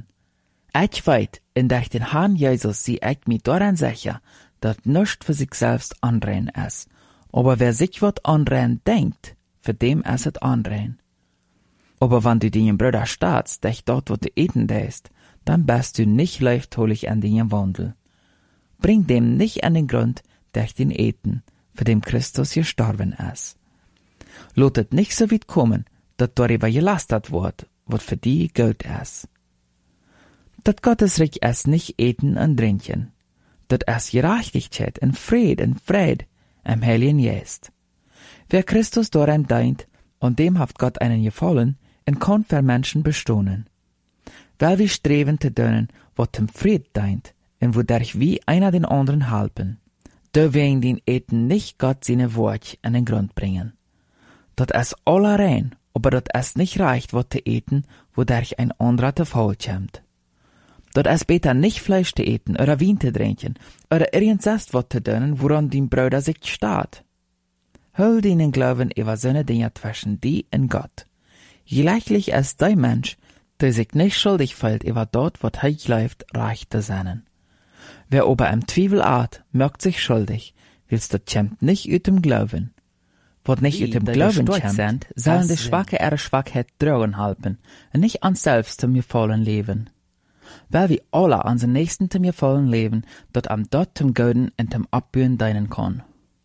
Ich weiß, in durch den Herrn Jesus sie ich mir daran sicher, dass nichts für sich selbst anreden ist. Aber wer sich was anreden denkt, für dem ist es anreden. Aber wenn du deinen Bruder staatst, dich dort, wo du eten lässt, dann bist du nicht leichtholig an deinem Wandel. Bring dem nicht an den Grund, durch den Eten, für dem Christus gestorben ist. Lotet nicht so weit kommen, dass darüber gelastet wird, was für die Geld ist. Dat Gottesreich ist nicht eten und trinken. Dat ist Gerechtigkeit und Fried am Heiligen Geist. Wer Christus daran dient, und dem haft Gott einen gefallen, und kann für Menschen bestohnen. Weil wir streben zu tun, was dem Fried dient, und wodurch wir einer den anderen helfen. Da wegen den Eten nicht Gott seine Wort an den Grund bringen. Dat ist alle rein, aber dat ist nicht reicht, was zu eten, wodurch ein anderer zu faul kommt. Dat ist besser nicht Fleisch zu eten, oder Wein zu trinken, oder irgendwas was zu tun, woran dein Bruder sich steht. Hol deinen Glauben über seine Dinge zwischen die und Gott. Gleichlich ist der Mensch, der sich nicht schuldig fühlt über dort, was er glaubt, reich zu sein. Wer aber im Zweifel art, merkt sich schuldig, willst das kommt nicht aus dem Glauben. Was nicht aus dem Glauben kommt, sollen die Schwache ihre Schwachheit drohen halten, und nicht an selbst zum gefallen leben. Weil wir alle an den Nächsten zum gefallen leben, dort am dort zum Göden und zum Abbühen dienen kann.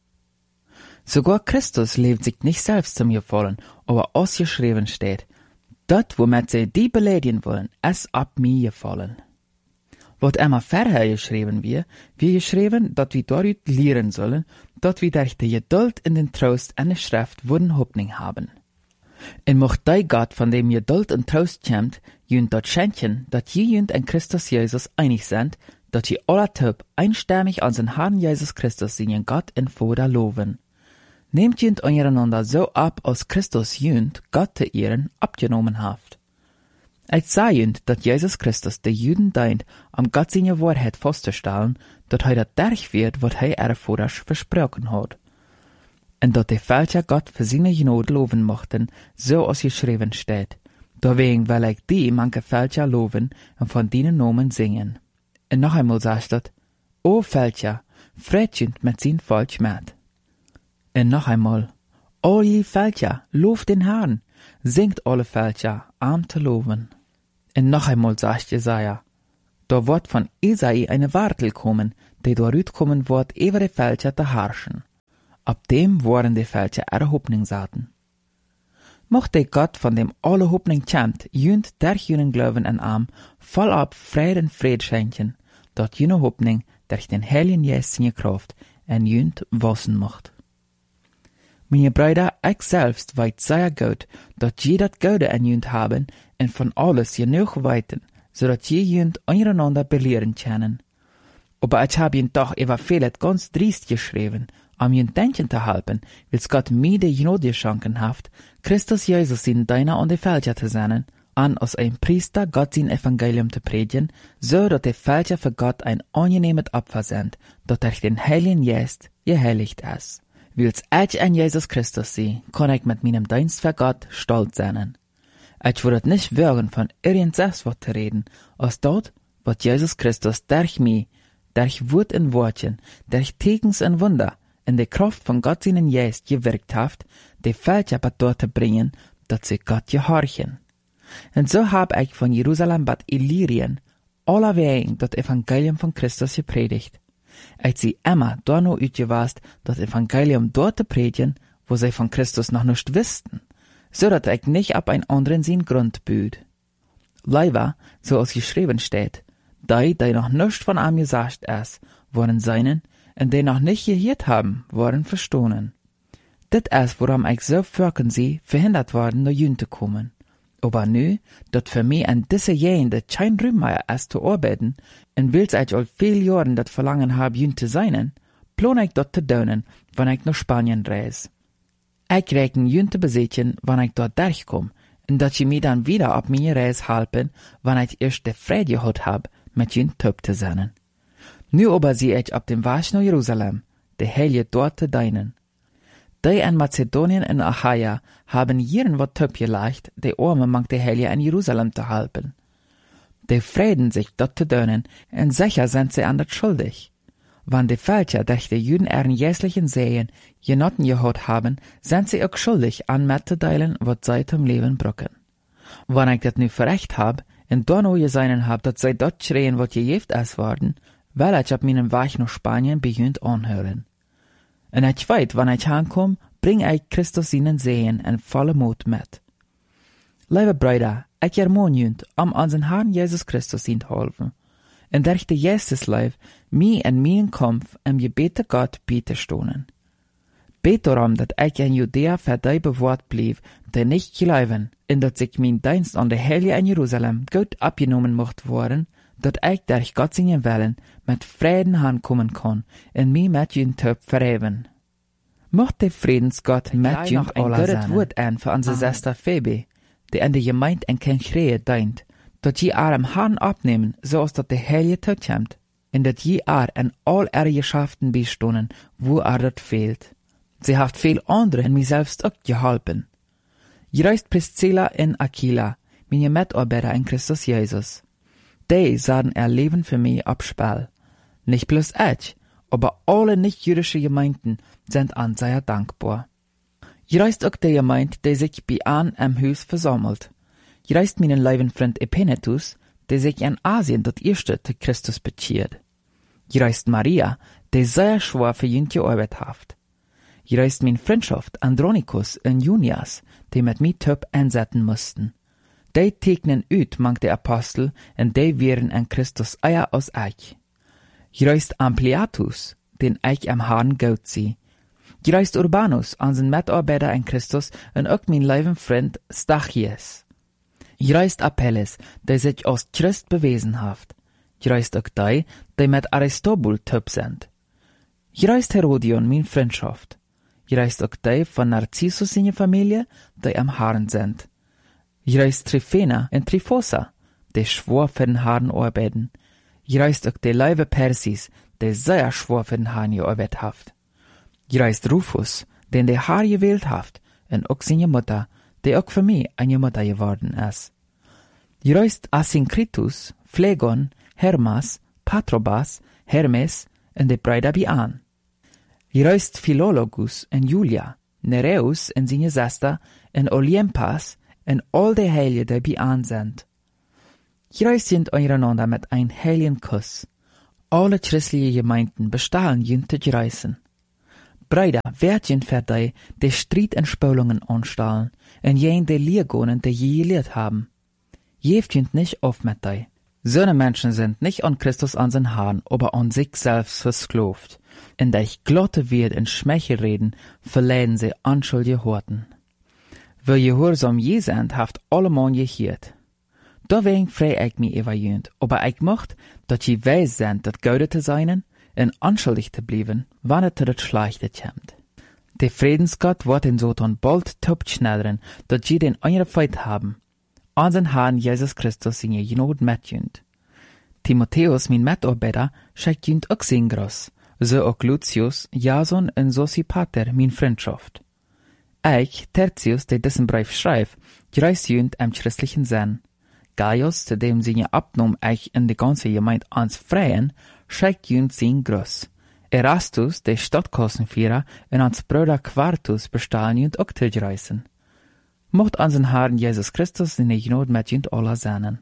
Sogar Christus lebt sich nicht selbst zum gefallen, aber ausgeschrieben steht, dort, womit sie die beleidigen wollen, es ab mir gefallen. Wat immer vorher geschrieben wir geschrieben, dass wir dort lehren sollen, dass wir durch die Geduld in den Trost einer Schrift wurden Hoffnung haben. Und mocht der Gott, von dem Geduld und Trost kommt, jünd dort schenken, dass jünd in Christus Jesus einig sind, dass sie alle Typ einstimmig an den Herrn Jesus Christus seinen Gott in Vater loben. Nehmt jünd eureinander so ab, als Christus jünd Gott zu ehren abgenommen haft. Ich sage jünd, dass Jesus Christus der Juden dient, am Gott seine Wahrheit festzustellen, dass er dadurch wird, was er ihre Vater versprochen hat. Und dass die falsche Gott für seine Gnade loben mochten, so als geschrieben steht, Deswegen will ich die manche Fälscher loben und von denen Nomen singen. Und noch einmal sagt dat, O Fälscher, fretjend mit zijn Volk met. Und noch einmal, all je Fälscher, lobt den Herrn, singt alle Fälscher an zu loben. Und noch einmal sagt Jesaja, da wird von Isai eine Wartel kommen, die dort kommen wird, über die Fälscher zu herrschen. Ab dem worden die Fälscher ihre Hoffnung saten. Mochte Gott von dem alle Hoffnung kämmt, jünd der jünen Glauben en Arm, voll ab Frieden und Fried schenken, dort jüne Hoffnung durch den Heiligen Geist in Kraft en jünd wassen mocht. Meine Brüder, ich selbst weiß sehr gut, dass je dat Gute en jünd haben und von alles genug weiten, zodat je jünd untereinander belehren können. Aber ich habe ihn doch über vieles ganz driest geschrieben, jünd denken zu helfen, wils Gott mir die Gnade schenken haft, Christus Jesus in deiner und die Fälscher zu sein, an als ein Priester Gott sein Evangelium zu predigen, so dass die Fälscher für Gott ein angenehmes Opfer sind, dat durch den Heiligen Geist geheiligt ist. Wils ich an Jesus Christus sie, kann ich mit meinem Dienst für Gott stolz sein. Ich würde nicht wagen, von irgendwas was zu reden, als dort, was Jesus Christus durch mich, durch Wort und Wortchen, durch Tekens und Wunder, in der Kraft von Gott seinen Geist gewirkt haft, die Fälscher dort zu bringen, dass sie Gott gehorchen. Und so hab ich von Jerusalem bis Illyrien allerwegen das Evangelium von Christus gepredigt. Ich sie immer da noch utgewast, das Evangelium dort zu predigen, wo sie von Christus noch nicht wussten, so dass ich nicht ab ein anderen sein Grund büht. Leider, so als geschrieben steht, die noch nicht von ihm gesagt ist, worden seinen, und die noch nicht gehört haben, worden verstohlen. Das ist, woran ich so fürken sie, verhindert worden, nach Jünd zu kommen. Aber nu, dat für mich an diese Jahre kein Rühmeier ist zu arbeiten, und wils ich all viel Jahren dat Verlangen hab, Jünd zu sein, plan ich dort zu tun, wenn ich nach Spanien reise. Ich rechne Jünd zu besitzen, wenn ich dort durchkomme, und dat sie mir dann wieder auf meine Reise helfen, wenn ich erst die Freude gehabt hab, mit Jünd töp zu sein. Nu aber sehe ich auf dem Weg nach Jerusalem, die Heilige dort zu dienen. Die in Mazedonien und Achaia haben jeden wat töp geleicht, die Arme mang die Heilige in Jerusalem zu helfen. Die freuen sich dort zu dienen, und sicher sind sie an das schuldig. Wann die Fälscher durch die Juden ihren jährlichen Sehen genotten gehabt haben, sind sie auch schuldig, an mitzuteilen, was sie zum Leben brücken. Wann ich das nu verrecht hab, und da noch gesehen hab, dass sie dort schreien, was gejeft ist worden, will ich ab meinem Weg nach Spanien beginnt anhören. Und ich weiß, wann ich ankomme, bring ich Christus ihnen Sehen in volle Mut mit. Liebe Brüder, ich ermahne jünd, unseren Herrn Jesus Christus ihn zu helfen. Und durch die Jesusleib, mir in meinen Kampf im Gebet zu Gott bieten stohnen. Bet darum, dass ich in Judäa für die bewahrt blieb, die nicht glauben, und dass sich mein Dienst an der Heilige in Jerusalem gut abgenommen mocht worden, dass ich durch Gott seinen Willen mit Frieden ankommen kann und mich mit jünd töp verheben. Mocht der Friedensgott mit jünd ein gutes Wort an für unsere Schwester Phoebe, die in der Gemeinde in Kenchrehe dient, dass je am Herrn abnehmen, so als dass der Heilige tot kommt, und dass je in all ihre Geschäften bestohnen, wo dort fehlt. Sie hat viel andere in mir selbst auch geholfen. Je reist Priscilla und Aquila, meine Mitarbeiter in Christus Jesus. Die sahen ihr Leben für mich abspiel. Nicht bloß ich, aber alle nicht-jüdische Gemeinden sind an sehr dankbar. Je reist auch die Gemeinde, die sich bei an im Haus versammelt. Je reist meinen lieben Freund Epenetus, der sich in Asien das erste zu Christus bekehrt. Je reist Maria, die sehr schwer für ihn gearbeitet hat. Je reist mein Freundschaft Andronicus und Junias, die mit mir töp einsetzen mussten. Die tegnen ut mang de Apostel, und die wären in Christus eier aus ich. Je reist Ampliatus, den ich am Herrn gut sie. Je reist Urbanus, unseren Mitarbeiter in Christus, und auch mein lieben Freund Stachys. Je reist Apelles, der sich als Christ bewiesen hat. Je reist auch die mit Aristobul töp sind. Je reist Herodion, mein Freundschaft. Je reist auch die von Narcissus seine Familie, die am Herrn sind. Je reist Tryphena und Tryphosa, die schwor für den Herrn arbeiten. Je reist auch die Leibe Persis, die sehr schwor für den Herrn gearbeitet hat. Je reist Rufus, den der Herr gewählt hat, und auch seine Mutter, die auch für mich eine Mutter geworden ist. Je reist Asyncritus, Phlegon, Hermas, Patrobas, Hermes en de Brüder bij aan. Je reist Philologus en Julia, Nereus en zijn zuster en Olympas en al de Heiligen die bij aan zijn. Je reist jint einander met een heiligen Kuss. Alle christliche Gemeinden bestahlen jint te reisen. Brüder, werd jint für die Streit en Spölungen anstahlen en jen de Lehrgonen, die je gelehrt haben. Jeft jint nicht auf mit die. Söne Menschen sind nicht an Christus an sein Haaren, aber an sich selbst versklavt. In der ich glotte wird in Schmeichel reden, verleiden sie anschuldige Horten. Wo gehorsam je sind, haft allemal gehiert. Deswegen frei ich mich evaluiert, aber ich mocht, dat je weiß sind, dat Gaude zu seinen, en anschuldig zu bleiben, wann es das Schlechte kommt. Der Friedensgott wird den Sotan bald top schnelleren, dat je den andere Feit haben. An den Herrn Jesus Christus in je Genot metjünt. Timotheus, mein Mitarbeiter, schickt jünt auch sein Groß, so auch Lucius, Jason und Sosipater, mein Freundschaft. Ich, Tertius, der diesen Brief schreibt, greis jünt im christlichen Sinn. Gaius, zu dem sie abnommen ich in die ganze Gemeinde ans Freien, schickt jünt sein Groß. Erastus, der Stadtkassenführer, und ans Bruder Quartus bestahlen jünt auch zu reisen. Mocht an den Herrn Jesus Christus in die Genot mit jünt aller seinen.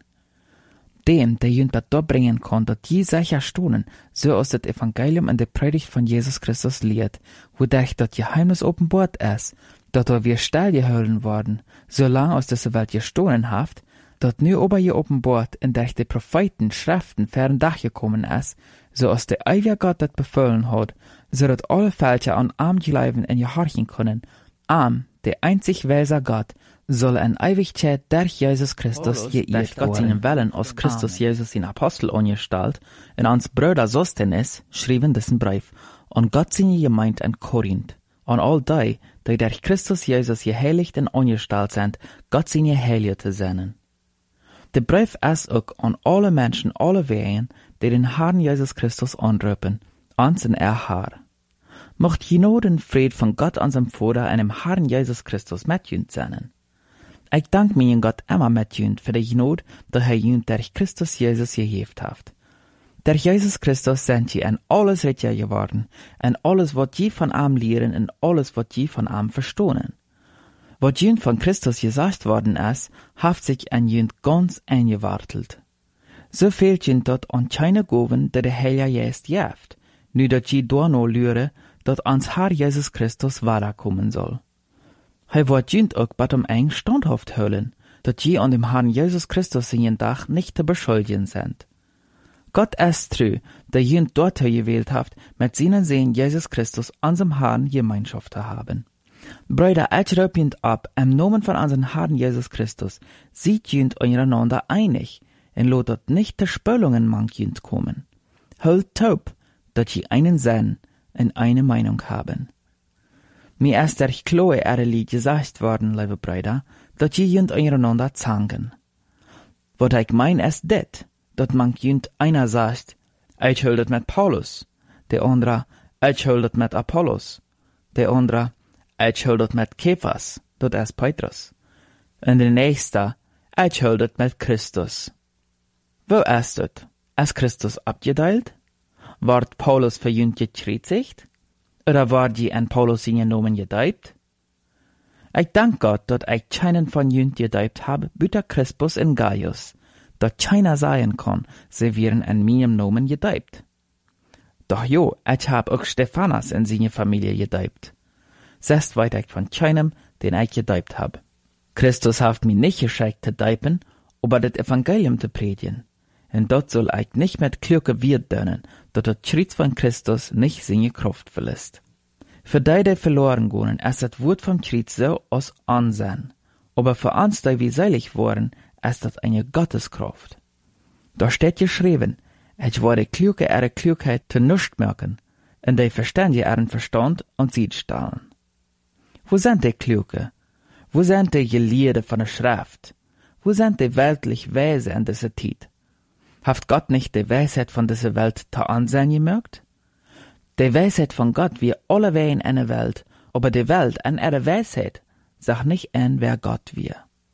Dem, der jünt bet bringen kann, dat je sicher stonen, so aus das Evangelium in der Predigt von Jesus Christus lehrt, wodurch das Geheimnis offenbart ist, dat wir still gehalten worden, solange aus dieser Welt gestohlen haft, dat nu ober je offenbart, in der die Propheten Schriften fern Dach gekommen ist, so aus der ewige Gott das befohlen hat, so dat alle Fälscher an arm bleiben in gehorchen können, arm, der einzig weise Gott, soll in Ewigkeit durch Jesus Christus geirrt Gott seinen Willen aus Christus Jesus in Apostel angestalt, und ans Brüder Sostenes schrieben diesen Brief, und Gott seine Gemeinde in Korinth, an all die durch Christus Jesus geheiligt und angestalt sind, Gott seine Heilige zu senden. Der Brief ist auch an alle Menschen, alle Wehen, die den Herrn Jesus Christus anrufen, ans in Herr. Mocht Genot und Fried von Gott an seinem Vater und dem Herrn Jesus Christus mit jünt sein. Ich dank mir Gott immer mit jünt für die Genot, die jünt durch Christus Jesus gegeben hat. Durch Jesus Christus sind je in alles richtig geworden, in alles, was je von ihm lehren, und alles, was je von ihm verstohnen. Was jünt von Christus gesagt worden ist, haft sich an jünt ganz eingewartelt. So fehlt jünt dort an keine Goven, die der Heilige Geist gibt, nu dat je dorno lüre, dat ans Herr Jesus Christus weiterkommen soll. Hij wird jünt auch bei dem eng standhaft höllen, dat je an dem Herrn Jesus Christus in jen Dach nicht zu beschuldigen sind. Gott ist treu, der jünt dort gewählt haft, mit seinen Sehen Jesus Christus an dem Herrn Gemeinschaft zu haben. Brüder, ich rüp jünt ab, im Namen von unseren Herrn Jesus Christus, sieht jünt einander einig, und lotet nicht der Spöllungen mank jünt kommen. Hört taub, dat je einen Sinn und eine Meinung haben. Mir ist durch Chloe Lied gesagt worden, liebe Brüder, dat je jünt einander zangen. Wat ich mein ist det, dat man jünt einer sagt, ich höldet mit Paulus, der andere, ich höldet mit Apollos, der andere, ich höldet mit Kephas, dat ist Petrus, und der nächste, ich höldet mit Christus. Wo ist das? Ist Christus abgeteilt? Ward Paulus für jünt gekreuzigt? Oder war die an Paulus in Nomen gedeibt? Ich dank Gott, dat ich keinen von jünt gedeibt habe, büter Crispus und Gaius, dat keiner sein kann, sie wären an meinem Nomen gedeibt. Doch jo, ich hab auch Stephanas in seine Familie gedeibt. Sest weit ich von keinem, den ich gedeibt hab. Christus haft mich nicht geschickt zu deipen, aber das Evangelium zu predigen. Und dort soll ich nicht mit Klürke wird dönnen, dat das Schritt von Christus nicht seine Kraft verlässt. Für die verloren gehen, ist das Wort vom Schritt so aus Ansehen. Aber für uns, die wir selig waren, ist das eine Gotteskraft. Da steht geschrieben, ich werde Klürke ihre Klugheit zu nichts merken, und die Verständige ihren Verstand und Sied stahlen. Wo sind die Klürke? Wo sind die Gelehrten von der Schrift? Wo sind die weltlich Weise in dieser Zeit? Haft Gott nicht die Weisheit von dieser Welt zu ansehen gemerkt? Die Weisheit von Gott wie alle Wehen in der Welt, aber die Welt an ihrer Weisheit sag nicht an, wer Gott wir.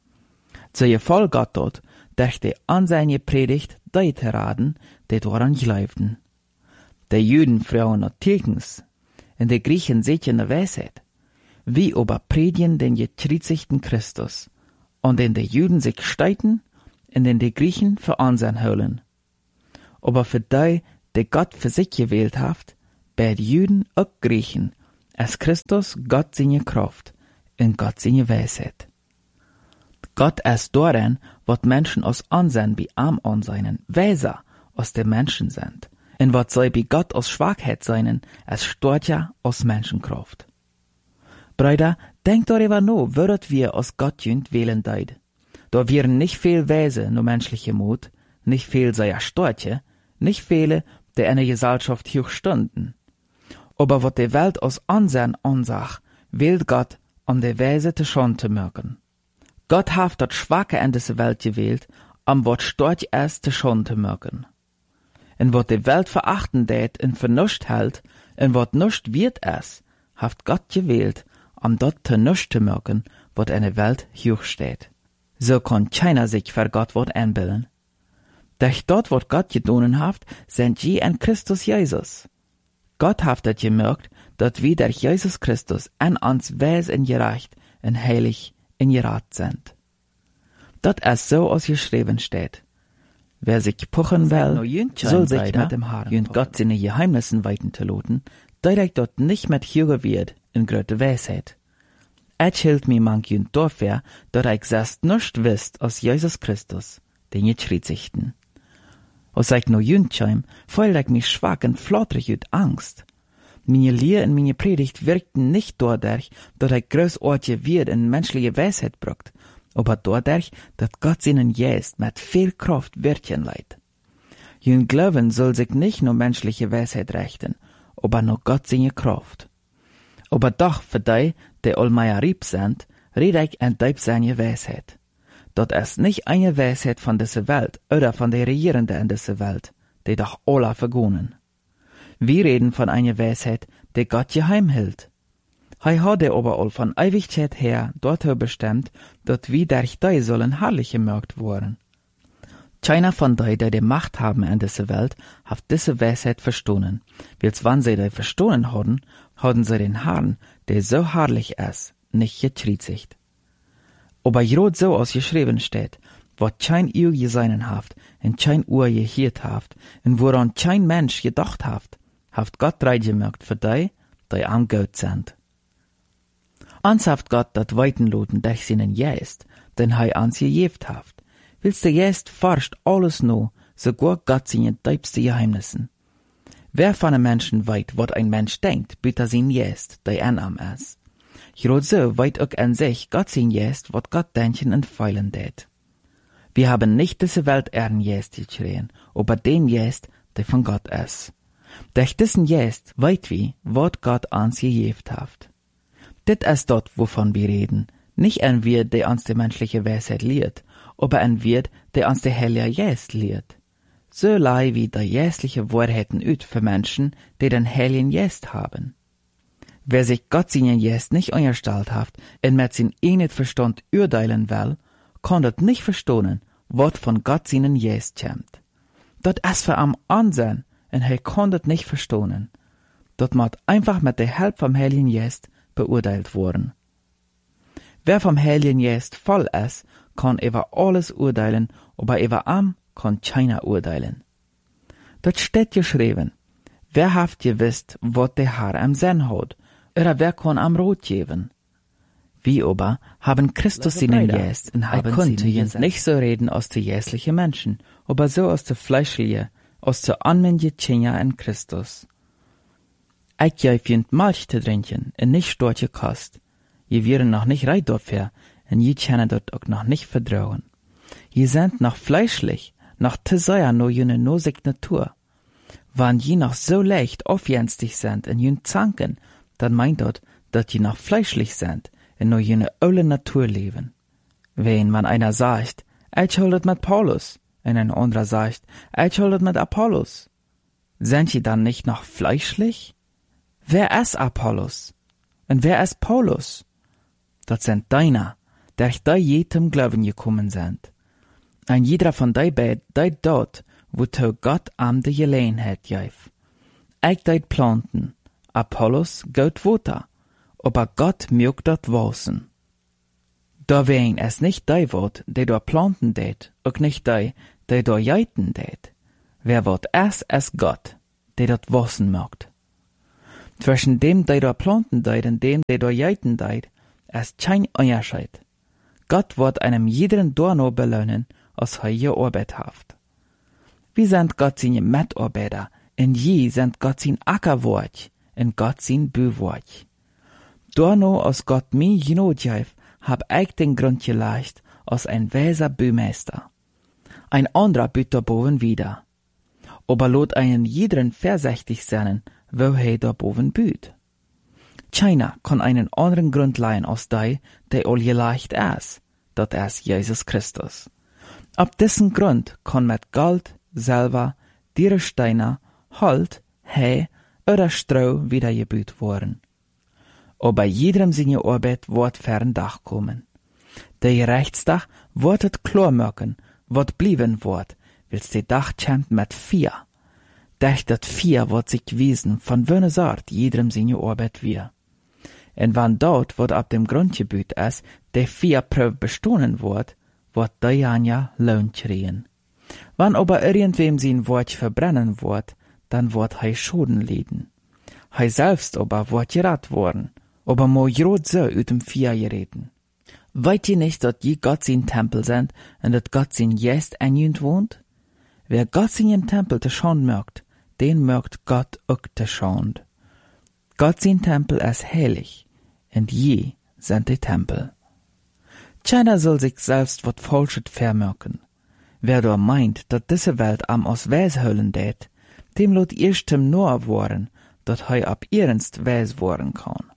Zu je voll Gott dort, durch die an seine Predigt die te raden, die daran glaubten. Die Juden frauen natürlich, und die Griechen sehtjen de Weisheit. Wie aber predigen den gekreuzigten Christus, und den die Juden sich streiten, und den die Griechen für Ansehen holen. Aber für die Gott für sich gewählt haft, bei die Juden auch Griechen, als Christus Gott seine Kraft und Gott seine Weisheit. Gott ist darin, wat Menschen aus Ansehen wie arm anseinen, weiser aus den Menschen sind, und wat sei bei Gott aus Schwachheit seinen, als stärker aus Menschenkraft. Brüder, denkt darüber nach, würdet wir aus Gott jünd wählen deid. Da wären nicht viel Weise nur menschliche Mut, nicht viel sei stärke, nicht viele, die eine Gesellschaft hoch stunden. Aber wat die Welt aus Ansehen ansach, wählt Gott, um die Weise zu schon zu mögen. Gott hat das Schwache in dieser Welt gewählt, wat stark ist, zu schon zu mögen. Und wat die Welt verachten tät und für nichts hält, und wat nichts wird es, hat Gott gewählt, dort zu nichts zu mögen, wat in der Welt hoch steht. So kann keiner sich für Gott wat einbilden. Durch dort, wat Gott gedonen hat, sind je in Christus Jesus. Gott hat das gemerkt, dass wir durch Jesus Christus an uns weis und gerecht und heilig in gerat sind. Dat ist so ausgeschrieben steht. Wer sich puchen will, soll sich mit dem Haaren und Gott seine Geheimnissen weiten zu loten, direkt dort nicht mit Jüge wird in gröte Weisheit. Et hielt mir manch jünd dafür, dass ich selbst nicht wisst aus Jesus Christus, den Gekreuzigten. Als ich no jündscheim, fühlte ich mich schwach und flotterig und Angst. Meine Lehre und meine Predigt wirkten nicht dadurch, dass ich großartige Wert in menschliche Weisheit brucht, aber dadurch, dass Gott seinen Geist mit viel Kraft wirken leiht. Jün Glauben soll sich nicht nur menschliche Weisheit richten, aber nur Gott seine Kraft. Aber doch für die allmeier rieb sind, rede ich en deib seine Weisheit. Dat ist nicht eine Weisheit von dieser Welt oder von der Regierenden in dieser Welt, die doch alle vergonen. Wir reden von einer Weisheit, die Gott geheim hält. Hei hat er aber all von Ewigkeit her dorthin bestimmt, dass wir durch die sollen herrlich gemerkt worden. Keiner von die Macht haben in dieser Welt, hat diese Weisheit verstohlen. Wils wann sie die verstohlen haben sie den Herrn, der so herrlich ist, nicht gekreuzigt. Aber grad so ausgeschrieben steht, wat kein Ehe geseinen haft, und kein Uhr gehiert haft, und woran kein Mensch gedacht haft Gott drei gemerkt für die am Gott sind. Ans haft Gott dat Weitenloten durch seinen Geist, den hei ans gejeft haft. Willst der Geist forscht alles no, sogar Gott seine tiefste Geheimnissen. Wer von einem Menschen weit, wat ein Mensch denkt, bitte sein Geist, der anam ist. Grad so weit auch an sich Gott sein Geist, wat Gott denken und feilen tät. Wir haben nicht diese Welt ehren Geist geschrien, aber den Geist, der von Gott ist. Durch diesen Geist weit wie, wat Gott ans gejeft haft. Dit ist dort, wovon wir reden, nicht ein Wirt, der uns die menschliche Weisheit lehrt, aber ein Wirt, der uns der Heilige Geist lehrt. So lei wie der geistliche Wahrheiten üt für Menschen, die den Heiligen Geist haben. Wer sich Gott seinen Geist nicht unterstellt haft und mit sin eigenen Verstand urteilen will, kann dat nicht verstohlen, wat von Gott seinen Geist kommt. Dat ist für am Ansehen, und er kann dat nicht verstohlen. Dat muss einfach mit der Hilfe vom Heiligen Geist beurteilt worden. Wer vom Heiligen Geist voll ist, kann über alles urteilen, aber über am kann keiner urteilen. Dort steht geschrieben, wer haft gewisst, wat der Herr am Sinn hat, oder wer kann am Rot geben? Wir aber haben Christus seinen Geist und haben konnte nicht so reden aus der jässlichen Menschen, aber so aus der fleischlichen, aus der anmännlichen Kinder in Christus. Ich geif Milch zu trinken und nicht starke Kost. Je wären noch nicht reid dafür, und je können dort auch noch nicht vertrauen. Je sind noch fleischlich, noch zu sehr nur jene nosig Natur. Wann je noch so leicht aufjenstig sind und jün zanken, dann meint dort, dass je noch fleischlich sind und nur jene öle Natur leben. Wenn man einer sagt, ich holdet mit Paulus, und ein anderer sagt, ich holdet mit Apollos, sind je dann nicht noch fleischlich? Wer ist Apollos? Und wer ist Paulus? dat sind deiner, der da jedem Glauben gekommen sind. Ein jeder von dei beid deit dort, wo Gott am de Gelegenheit geif. Ich deit planten, Apollos gaut Water, aber Gott mögt dort wachsen. Da wegen es nicht dei Wort, der da planten deit, auch nicht dei, der da jeiten deit. Wer wird es Gott, der dort wachsen mögt. Zwischen dem, der da planten deit und dem, der da jeiten deit, es kein Unterschied. Gott wird einem jeden Dorno belohnen, als je Arbeit haft. Wie sind Gott seine Mitarbeiter, und je sind Gott sein Ackerwort, und Gott sein Büwort. Dorno, als Gott mir genotgeif, hab ich den Grund gelegt, als ein weiser Bühmeister. Ein anderer büt da boven wieder. Aber lot einen jeden vorsichtig sein, wo da boven büt. Keiner kann einen anderen Grund leihen als der all gelegt ist, dat ist Jesus Christus. Ab diesen Grund kann mit Gold, Silber, Dierensteiner, Holz, Heu oder Stroh wiedergebüht worden. Aber jedem seine Arbeit wird fern Dach kommen. Der Gerechtstag wird het klar machen, wat blieben wird, wils der Dach kämmt mit 4. Dat 4 wird sich wiesen, von wönne Sort jedem seine Arbeit wir. Und wann dort, wat ab dem Grundgebiet ist, der 4 Prüf bestohlen wird der Janja Lohn kriegen. Wann aber irgendwem sein Wort verbrennen wird, dann wird hei Schoden leiden. Hei selbst aber wird gerat worden, aber mo grot so ut dem 4 gereden. Weißt ihr nicht, dass je Gott sein Tempel sind und dass Gott sein Geist in jünd wohnt? Wer Gott sein Tempel te schand mögt, den mögt Gott auch te schand. Gott sein Tempel ist heilig, und je sind die Tempel. Keiner soll sich selbst wat Falsches vermerken. Wer da meint, dass diese Welt am aus Weis höllen dät, dem lot erstem nur worden, dat hei ab ernst Weis worden kann.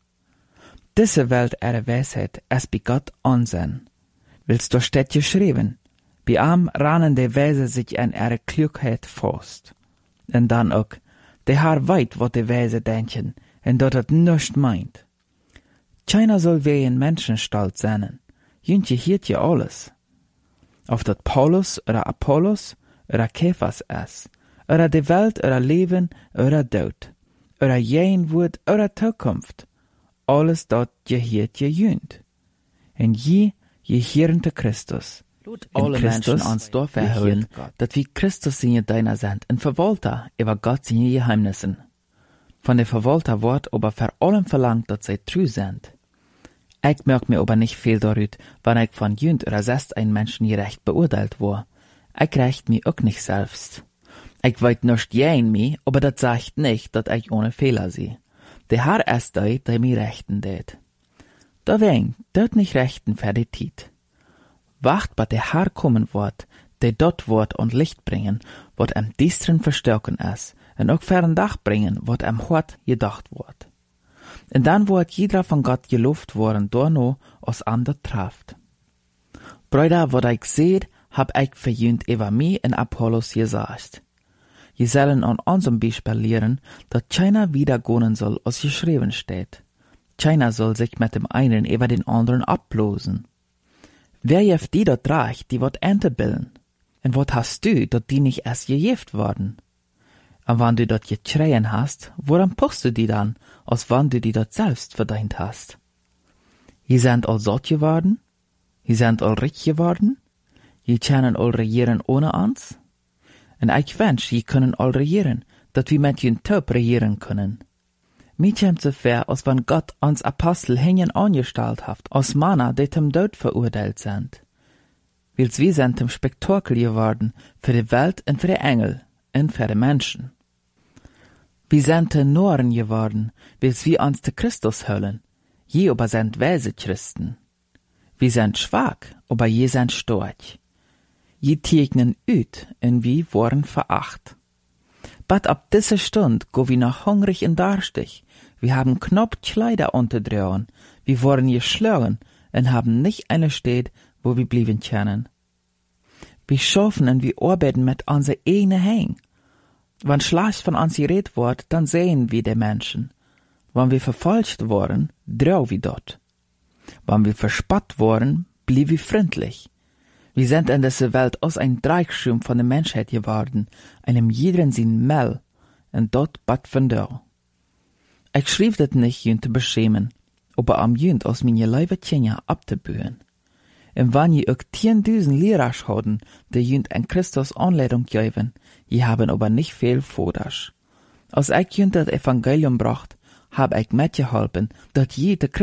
Diese Welt ihre Weisheit ist bei Gott ansehen. Willst du steht geschrieben, bei am rannen die Weise sich an ihre Klugheit fast. Und dann auch, der Herr weit, wat die Weise denken, und dat het nischt meint. Keiner soll wie ein Menschenstalt sein. Jüntje hiert ja alles. Ob dat Paulus oder Apollos oder Kephas ist, oder die Welt oder Leben oder Tod, oder jen Wort oder Zukunft, alles dort gehiert je jünt. Und je hieren te Christus. Alle Menschen ans Dorf erhöhen, dat wie Christus seine Deiner sind, und Verwalter über Gott seine Geheimnissen. Von der Verwalter wird aber vor allem verlangt, dass sie treu sind. Ich merk mir aber nicht viel darüber, wann ich von jünd oder sest ein Menschen gerecht beurteilt war. Ich recht mich auch nicht selbst. Ich weiß nicht jen mich, aber das sagt nicht, dass ich ohne Fehler sehe. Der Herr ist der mir rechten tät. Deswegen, dort nicht rechten für die Tiet. Wacht, bis der Herr kommen wird, der dort wird und Licht bringen, wird am Distren verstärken ist, und auch fern Dach bringen, wird am Hort gedacht wird. Und dann wird jeder von Gott gelobt worden, dorno, aus am dat traft. Brüder, wat ich seht, hab ich verjünt über mich und Apollos gesagt. Je sollen an unserem Beispiel lehren, dass keiner wieder gehen soll, als geschrieben steht. Keiner soll sich mit dem einen über den anderen ablosen. Wer jeft die dort reicht, die wird Ente bilden? Und wat hast du, dat die nicht erst gejeft worden? Und wann du dort geschreien hast, woran pochst du die dann, als wann du die dort selbst verdient hast? Je sind all satt geworden? Je sind all reich geworden? Je können all regieren ohne uns? Und ich wünsch, je können all regieren, dat wir mit jen Taub regieren können. Mir kommt so fair, als wenn Gott uns Apostel hängen angestellt hat, als Männer, die zum Tod verurteilt sind. Wils wir sind zum Spektakel geworden, für die Welt und für die Engel und für die Menschen. Wir sind Noren geworden, wils wir uns zu Christus höllen, je aber sind weise Christen. Wir sind schwach, aber je sind stark. Je tegnen üt, und wir worden veracht. But ab dieser Stund go wir noch hungrig und durstig. Wir haben knapp Kleider unterdrehen, wir wurden geschlagen und haben nicht eine Stadt, wo wir blieben können. Wir schaffen und wir arbeiten mit unser eigenen Händen. Wenn schlecht von uns geredet wird, dann sehen wir die Menschen. Wenn wir verfolgt worden, drau wir dort. Wann wir verspott worden, blieb wir freundlich. Wir sind in dieser Welt aus ein Dreichschirm von der Menschheit geworden, einem jeden sein Mel, und dort bad von der. Ich schrieb das nicht, jünt zu beschämen, aber am jünt aus meine Leibe Tjenja abzubühen. Und wann je auch 10.000 Lehrers haben, die jünt an Christus Anleitung geben, je haben aber nicht viel Vordasch. Als ich jünt das Evangelium bracht, hab ich mitgeholfen, dass jede